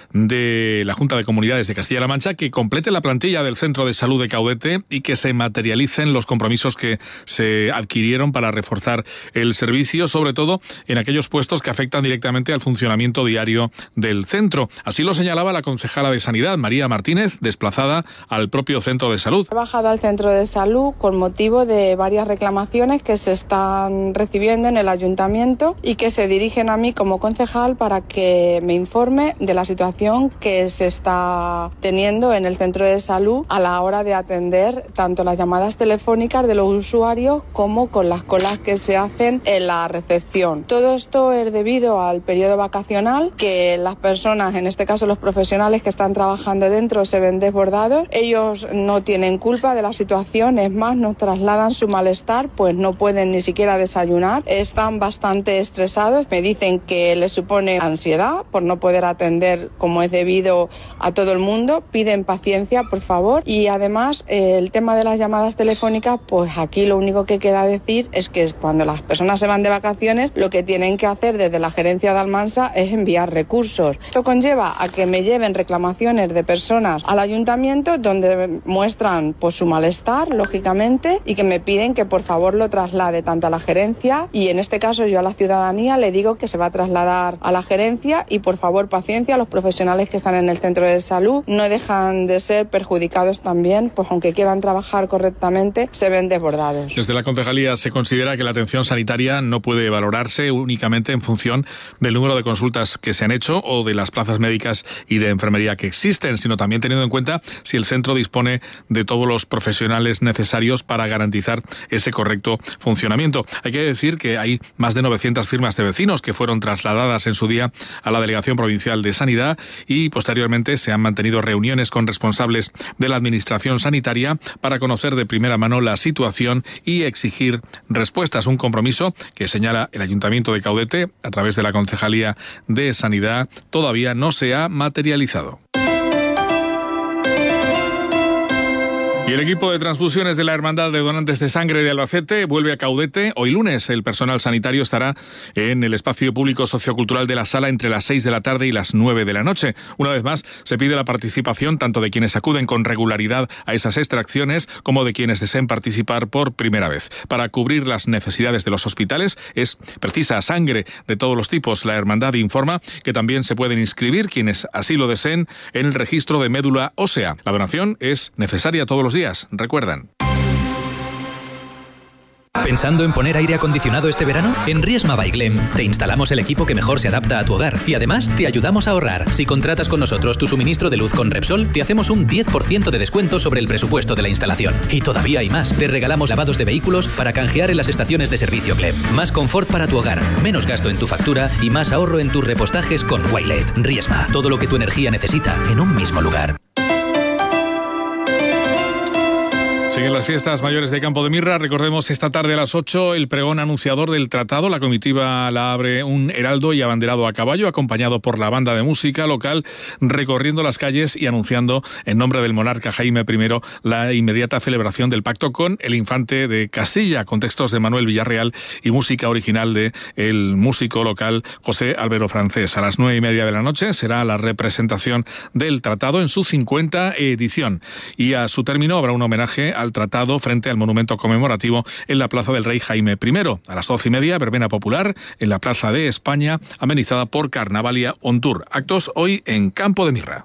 de la Junta de Comunidades de Castilla-La Mancha que complete la plantilla del Centro de Salud de Caudete y que se materialicen los compromisos que se adquirieron para reforzar el servicio, sobre todo en aquellos puestos que afectan directamente al funcionamiento diario del centro. Así lo señalaba la concejala de Sanidad, María Martínez, desplazada al propio centro de salud. He bajado al centro de salud con motivo de varias reclamaciones que se están recibiendo en el ayuntamiento y que se dirigen a mí como concejal para que me informe de la situación que se está teniendo en el centro de salud a la hora de atender tanto las llamadas telefónicas de los usuarios como con las colas que se hacen en la recepción. Todo esto es debido al periodo vacacional, que las personas, en este caso los profesionales que están trabajando dentro, se ven desbordados. Ellos no tienen culpa de la situación, es más, nos trasladan su malestar, pues no pueden ni siquiera desayunar, están bastante estresados, me dicen que les supone ansiedad por no poder atender como es debido a todo el mundo, piden paciencia, por favor, y además el tema de las llamadas telefónicas, pues aquí lo único que queda decir es que cuando las personas se van de vacaciones, lo que tienen que hacer desde la gerencia de Almansa es enviar recursos. Esto conlleva a que me lleven reclamaciones de personas al ayuntamiento donde muestran pues su malestar, lógicamente, y que me piden que por favor lo traslade tanto a la gerencia y en este caso yo a la ciudadanía le digo que se va a trasladar a la gerencia y por favor paciencia, los profesionales que están en el centro de salud no dejan de ser perjudicados también, pues aunque quieran trabajar correctamente, se ven desbordados. Desde la concejalía se considera que la atención sanitaria no puede valorarse únicamente en función del número de consultas que se han hecho o de las plazas médicas y de enfermería que existen, sino también teniendo en cuenta si el centro dispone de todos los profesionales necesarios para garantizar ese correcto funcionamiento. Hay que decir que hay más de 900 firmas de vecinos que fueron trasladadas en su día a la Delegación Provincial de Sanidad y posteriormente se han mantenido reuniones con responsables de la Administración Sanitaria para conocer de primera mano la situación y exigir respuestas. Un compromiso que señala el Ayuntamiento de Caudete a través de la Concejalía de Sanidad todavía no se ha materializado. Y el equipo de transfusiones de la Hermandad de Donantes de Sangre de Albacete vuelve a Caudete. Hoy lunes el personal sanitario estará en el espacio público sociocultural de la sala entre las 6 de la tarde y las 9 de la noche. Una vez más, se pide la participación tanto de quienes acuden con regularidad a esas extracciones como de quienes deseen participar por primera vez. Para cubrir las necesidades de los hospitales es precisa sangre de todos los tipos. La Hermandad informa que también se pueden inscribir quienes así lo deseen en el registro de médula ósea. La donación es necesaria todos los días. Recuerdan. ¿Pensando en poner aire acondicionado este verano? En Riesma by Glem te instalamos el equipo que mejor se adapta a tu hogar y además te ayudamos a ahorrar. Si contratas con nosotros tu suministro de luz con Repsol, te hacemos un 10% de descuento sobre el presupuesto de la instalación. Y todavía hay más. Te regalamos lavados de vehículos para canjear en las estaciones de servicio Glem. Más confort para tu hogar, menos gasto en tu factura y más ahorro en tus repostajes con Wilet. Riesma, todo lo que tu energía necesita en un mismo lugar. Siguen las fiestas mayores de Campo de Mirra. Recordemos esta tarde a las 8 el pregón anunciador del tratado. La comitiva la abre un heraldo y abanderado a caballo, acompañado por la banda de música local, recorriendo las calles y anunciando en nombre del monarca Jaime I la inmediata celebración del pacto con el infante de Castilla, con textos de Manuel Villarreal y música original de el músico local José Álvaro Francés. A las 9:30 de la noche será la representación del tratado en su 50ª edición y a su término habrá un homenaje al tratado frente al monumento conmemorativo en la Plaza del Rey Jaime I. A las 12:30, verbena popular en la Plaza de España, amenizada por Carnavalia on Tour. Actos hoy en Campo de Mirra.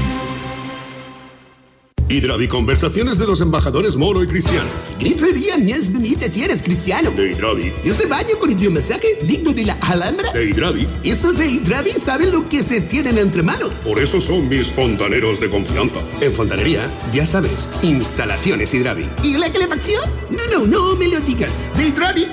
Hidravi, conversaciones de los embajadores Moro y Cristiano. Grito día más bonita tienes, Cristiano. De Hidravi. Este baño con hidromasaje digno de la Alhambra. De Hidravi. Estos de Hidravi saben lo que se tienen entre manos. Por eso son mis fontaneros de confianza. En fontanería, ya sabes, instalaciones Hidravi. ¿Y la calefacción? No me lo digas. De Hidravi.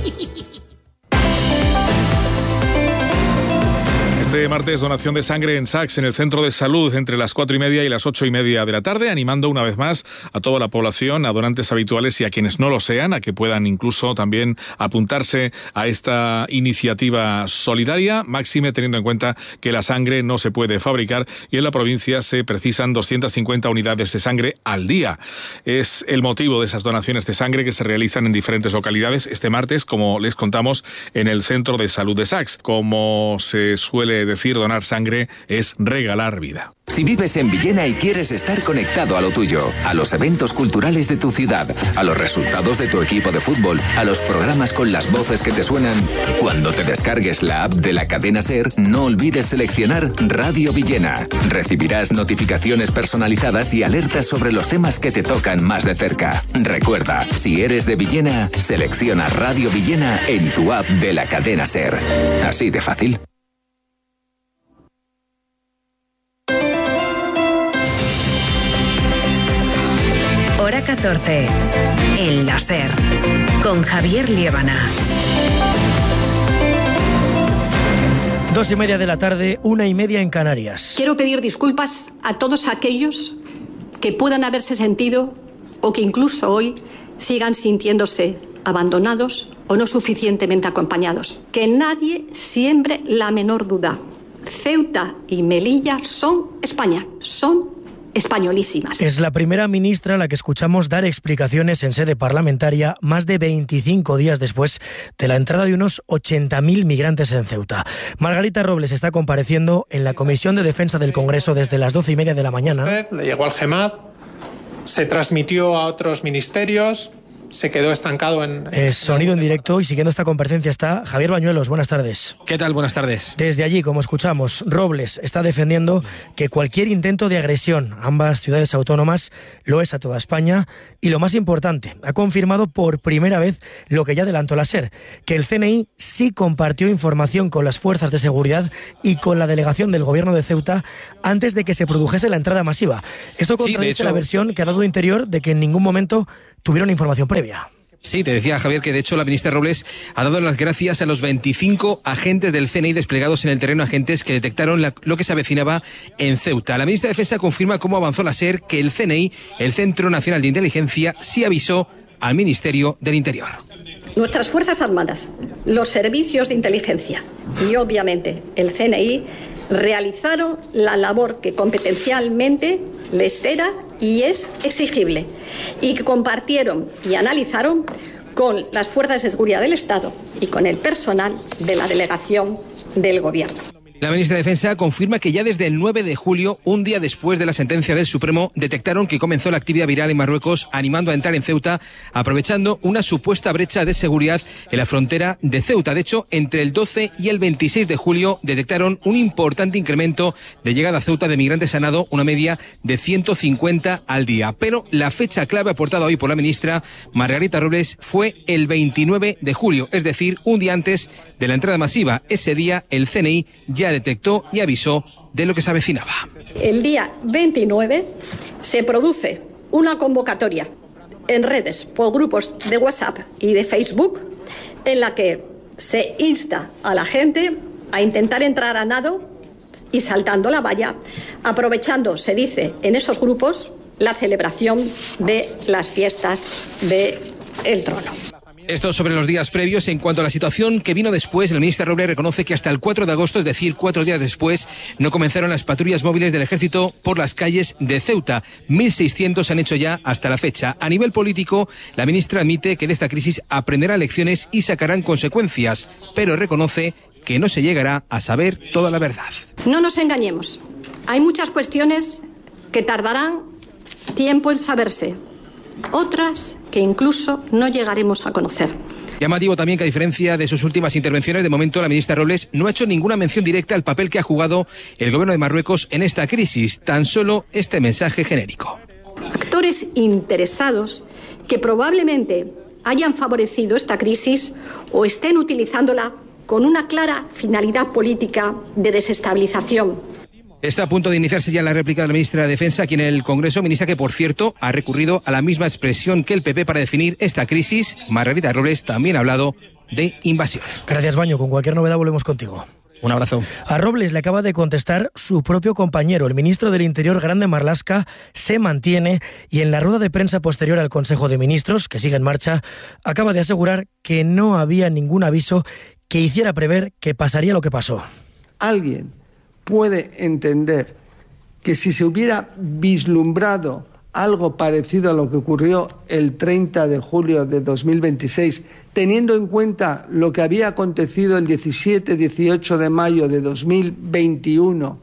Este martes, donación de sangre en Sax, en el centro de salud, entre las 4:30 y las 8:30 de la tarde, animando una vez más a toda la población, a donantes habituales y a quienes no lo sean, a que puedan incluso también apuntarse a esta iniciativa solidaria, máxime teniendo en cuenta que la sangre no se puede fabricar y en la provincia se precisan 250 unidades de sangre al día. Es el motivo de esas donaciones de sangre que se realizan en diferentes localidades este martes, como les contamos, en el centro de salud de Sax. Como se suele que decir donar sangre es regalar vida. Si vives en Villena y quieres estar conectado a lo tuyo, a los eventos culturales de tu ciudad, a los resultados de tu equipo de fútbol, a los programas con las voces que te suenan, cuando te descargues la app de la cadena SER, no olvides seleccionar Radio Villena. Recibirás notificaciones personalizadas y alertas sobre los temas que te tocan más de cerca. Recuerda, si eres de Villena, selecciona Radio Villena en tu app de la cadena SER. Así de fácil. Hora 14, en la SER, con Javier Liébana. 2:30 de la tarde, 1:30 en Canarias. Quiero pedir disculpas a todos aquellos que puedan haberse sentido o que incluso hoy sigan sintiéndose abandonados o no suficientemente acompañados. Que nadie siembre la menor duda. Ceuta y Melilla son España, son españolísimas. Es la primera ministra a la que escuchamos dar explicaciones en sede parlamentaria más de 25 días después de la entrada de unos 80.000 migrantes en Ceuta. Margarita Robles está compareciendo en la Comisión de Defensa del Congreso desde las 12:30 de la mañana. Le llegó al GEMAD, se transmitió a otros ministerios, se quedó estancado en... Es sonido en directo y siguiendo esta comparecencia está Javier Bañuelos. Buenas tardes. ¿Qué tal? Buenas tardes. Desde allí, como escuchamos, Robles está defendiendo que cualquier intento de agresión a ambas ciudades autónomas lo es a toda España y, lo más importante, ha confirmado por primera vez lo que ya adelantó la SER, que el CNI sí compartió información con las fuerzas de seguridad y con la delegación del Gobierno de Ceuta antes de que se produjese la entrada masiva. Esto contradice la versión que ha dado Interior de que en ningún momento tuvieron información previa. Sí, te decía, Javier, que de hecho la ministra Robles ha dado las gracias a los 25 agentes del CNI desplegados en el terreno, agentes que detectaron lo que se avecinaba en Ceuta. La ministra de Defensa confirma cómo avanzó la SER que el CNI, el Centro Nacional de Inteligencia, sí avisó al Ministerio del Interior. Nuestras Fuerzas Armadas, los servicios de inteligencia y obviamente el CNI realizaron la labor que competencialmente les era y es exigible y que compartieron y analizaron con las fuerzas de seguridad del Estado y con el personal de la delegación del Gobierno. La ministra de Defensa confirma que ya desde el 9 de julio, un día después de la sentencia del Supremo, detectaron que comenzó la actividad viral en Marruecos, animando a entrar en Ceuta, aprovechando una supuesta brecha de seguridad en la frontera de Ceuta. De hecho, entre el 12 y el 26 de julio detectaron un importante incremento de llegada a Ceuta de migrantes a nado, una media de 150 al día. Pero la fecha clave aportada hoy por la ministra Margarita Robles fue el 29 de julio, es decir, un día antes de la entrada masiva. Ese día el CNI ya detectó y avisó de lo que se avecinaba. El día 29 se produce una convocatoria en redes por grupos de WhatsApp y de Facebook en la que se insta a la gente a intentar entrar a nado y saltando la valla, aprovechando, se dice en esos grupos, la celebración de las fiestas del Trono. Esto sobre los días previos. En cuanto a la situación que vino después, el ministro Robles reconoce que hasta el 4 de agosto, es decir, 4 días después, no comenzaron las patrullas móviles del Ejército por las calles de Ceuta. 1.600 han hecho ya hasta la fecha. A nivel político, la ministra admite que de esta crisis aprenderá lecciones y sacarán consecuencias, pero reconoce que no se llegará a saber toda la verdad. No nos engañemos. Hay muchas cuestiones que tardarán tiempo en saberse. Otras que incluso no llegaremos a conocer. Llamativo también que, a diferencia de sus últimas intervenciones, de momento la ministra Robles no ha hecho ninguna mención directa al papel que ha jugado el gobierno de Marruecos en esta crisis, tan solo este mensaje genérico. Actores interesados que probablemente hayan favorecido esta crisis o estén utilizándola con una clara finalidad política de desestabilización. Está a punto de iniciarse ya la réplica de la ministra de Defensa aquí en el Congreso, ministra que, por cierto, ha recurrido a la misma expresión que el PP para definir esta crisis. Margarita Robles también ha hablado de invasión. Gracias, Baño. Con cualquier novedad volvemos contigo. Un abrazo. A Robles le acaba de contestar su propio compañero, el ministro del Interior, Grande Marlaska, se mantiene y en la rueda de prensa posterior al Consejo de Ministros, que sigue en marcha, acaba de asegurar que no había ningún aviso que hiciera prever que pasaría lo que pasó. ¿Alguien puede entender que si se hubiera vislumbrado algo parecido a lo que ocurrió el 30 de julio de 2026, teniendo en cuenta lo que había acontecido el 17-18 de mayo de 2021,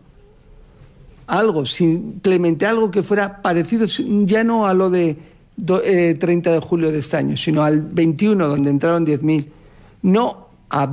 simplemente algo que fuera parecido, ya no a lo de 30 de julio de este año, sino al 21, donde entraron 10.000, no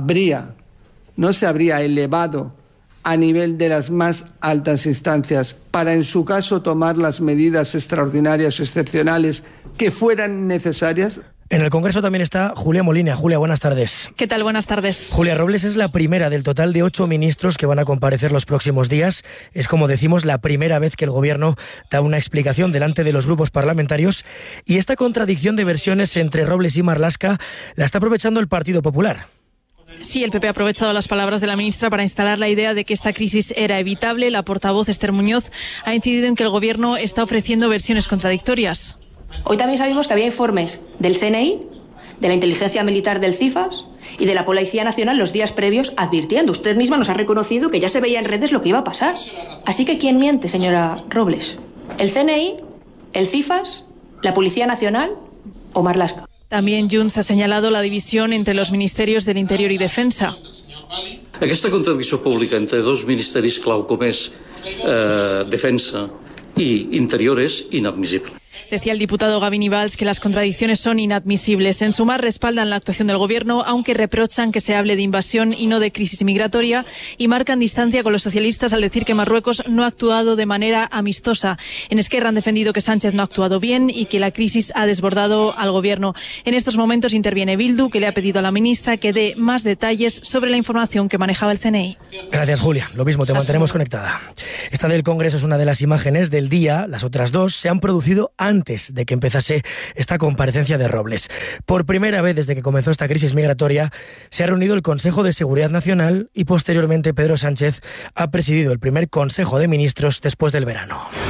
se habría elevado a nivel de las más altas instancias para, en su caso, tomar las medidas extraordinarias, excepcionales, que fueran necesarias. En el Congreso también está Julia Molina. Julia, buenas tardes. ¿Qué tal? Buenas tardes. Julia Robles es la primera del total de 8 ministros que van a comparecer los próximos días. Es, como decimos, la primera vez que el Gobierno da una explicación delante de los grupos parlamentarios. Y esta contradicción de versiones entre Robles y Marlaska la está aprovechando el Partido Popular. Sí, el PP ha aprovechado las palabras de la ministra para instalar la idea de que esta crisis era evitable. La portavoz Esther Muñoz ha incidido en que el Gobierno está ofreciendo versiones contradictorias. Hoy también sabemos que había informes del CNI, de la inteligencia militar del CIFAS y de la Policía Nacional los días previos advirtiendo. Usted misma nos ha reconocido que ya se veía en redes lo que iba a pasar. Así que ¿quién miente, señora Robles? ¿El CNI, el CIFAS, la Policía Nacional o Marlaska? También Junts ha señalado la división entre los ministerios del Interior y Defensa. Aquesta contradicció pública entre dos ministeris clau com és Defensa i Interior és inadmissible. Decía el diputado Gavin Valls que las contradicciones son inadmisibles. En Sumar respaldan la actuación del Gobierno, aunque reprochan que se hable de invasión y no de crisis migratoria, y marcan distancia con los socialistas al decir que Marruecos no ha actuado de manera amistosa. En Esquerra han defendido que Sánchez no ha actuado bien y que la crisis ha desbordado al Gobierno. En estos momentos interviene Bildu, que le ha pedido a la ministra que dé más detalles sobre la información que manejaba el CNI. Gracias, Julia. Lo mismo, te mantenemos conectada. Esta del Congreso es una de las imágenes del día. Las otras dos se han producido antes de que empezase esta comparecencia de Robles. Por primera vez desde que comenzó esta crisis migratoria, se ha reunido el Consejo de Seguridad Nacional y posteriormente Pedro Sánchez ha presidido el primer Consejo de Ministros después del verano.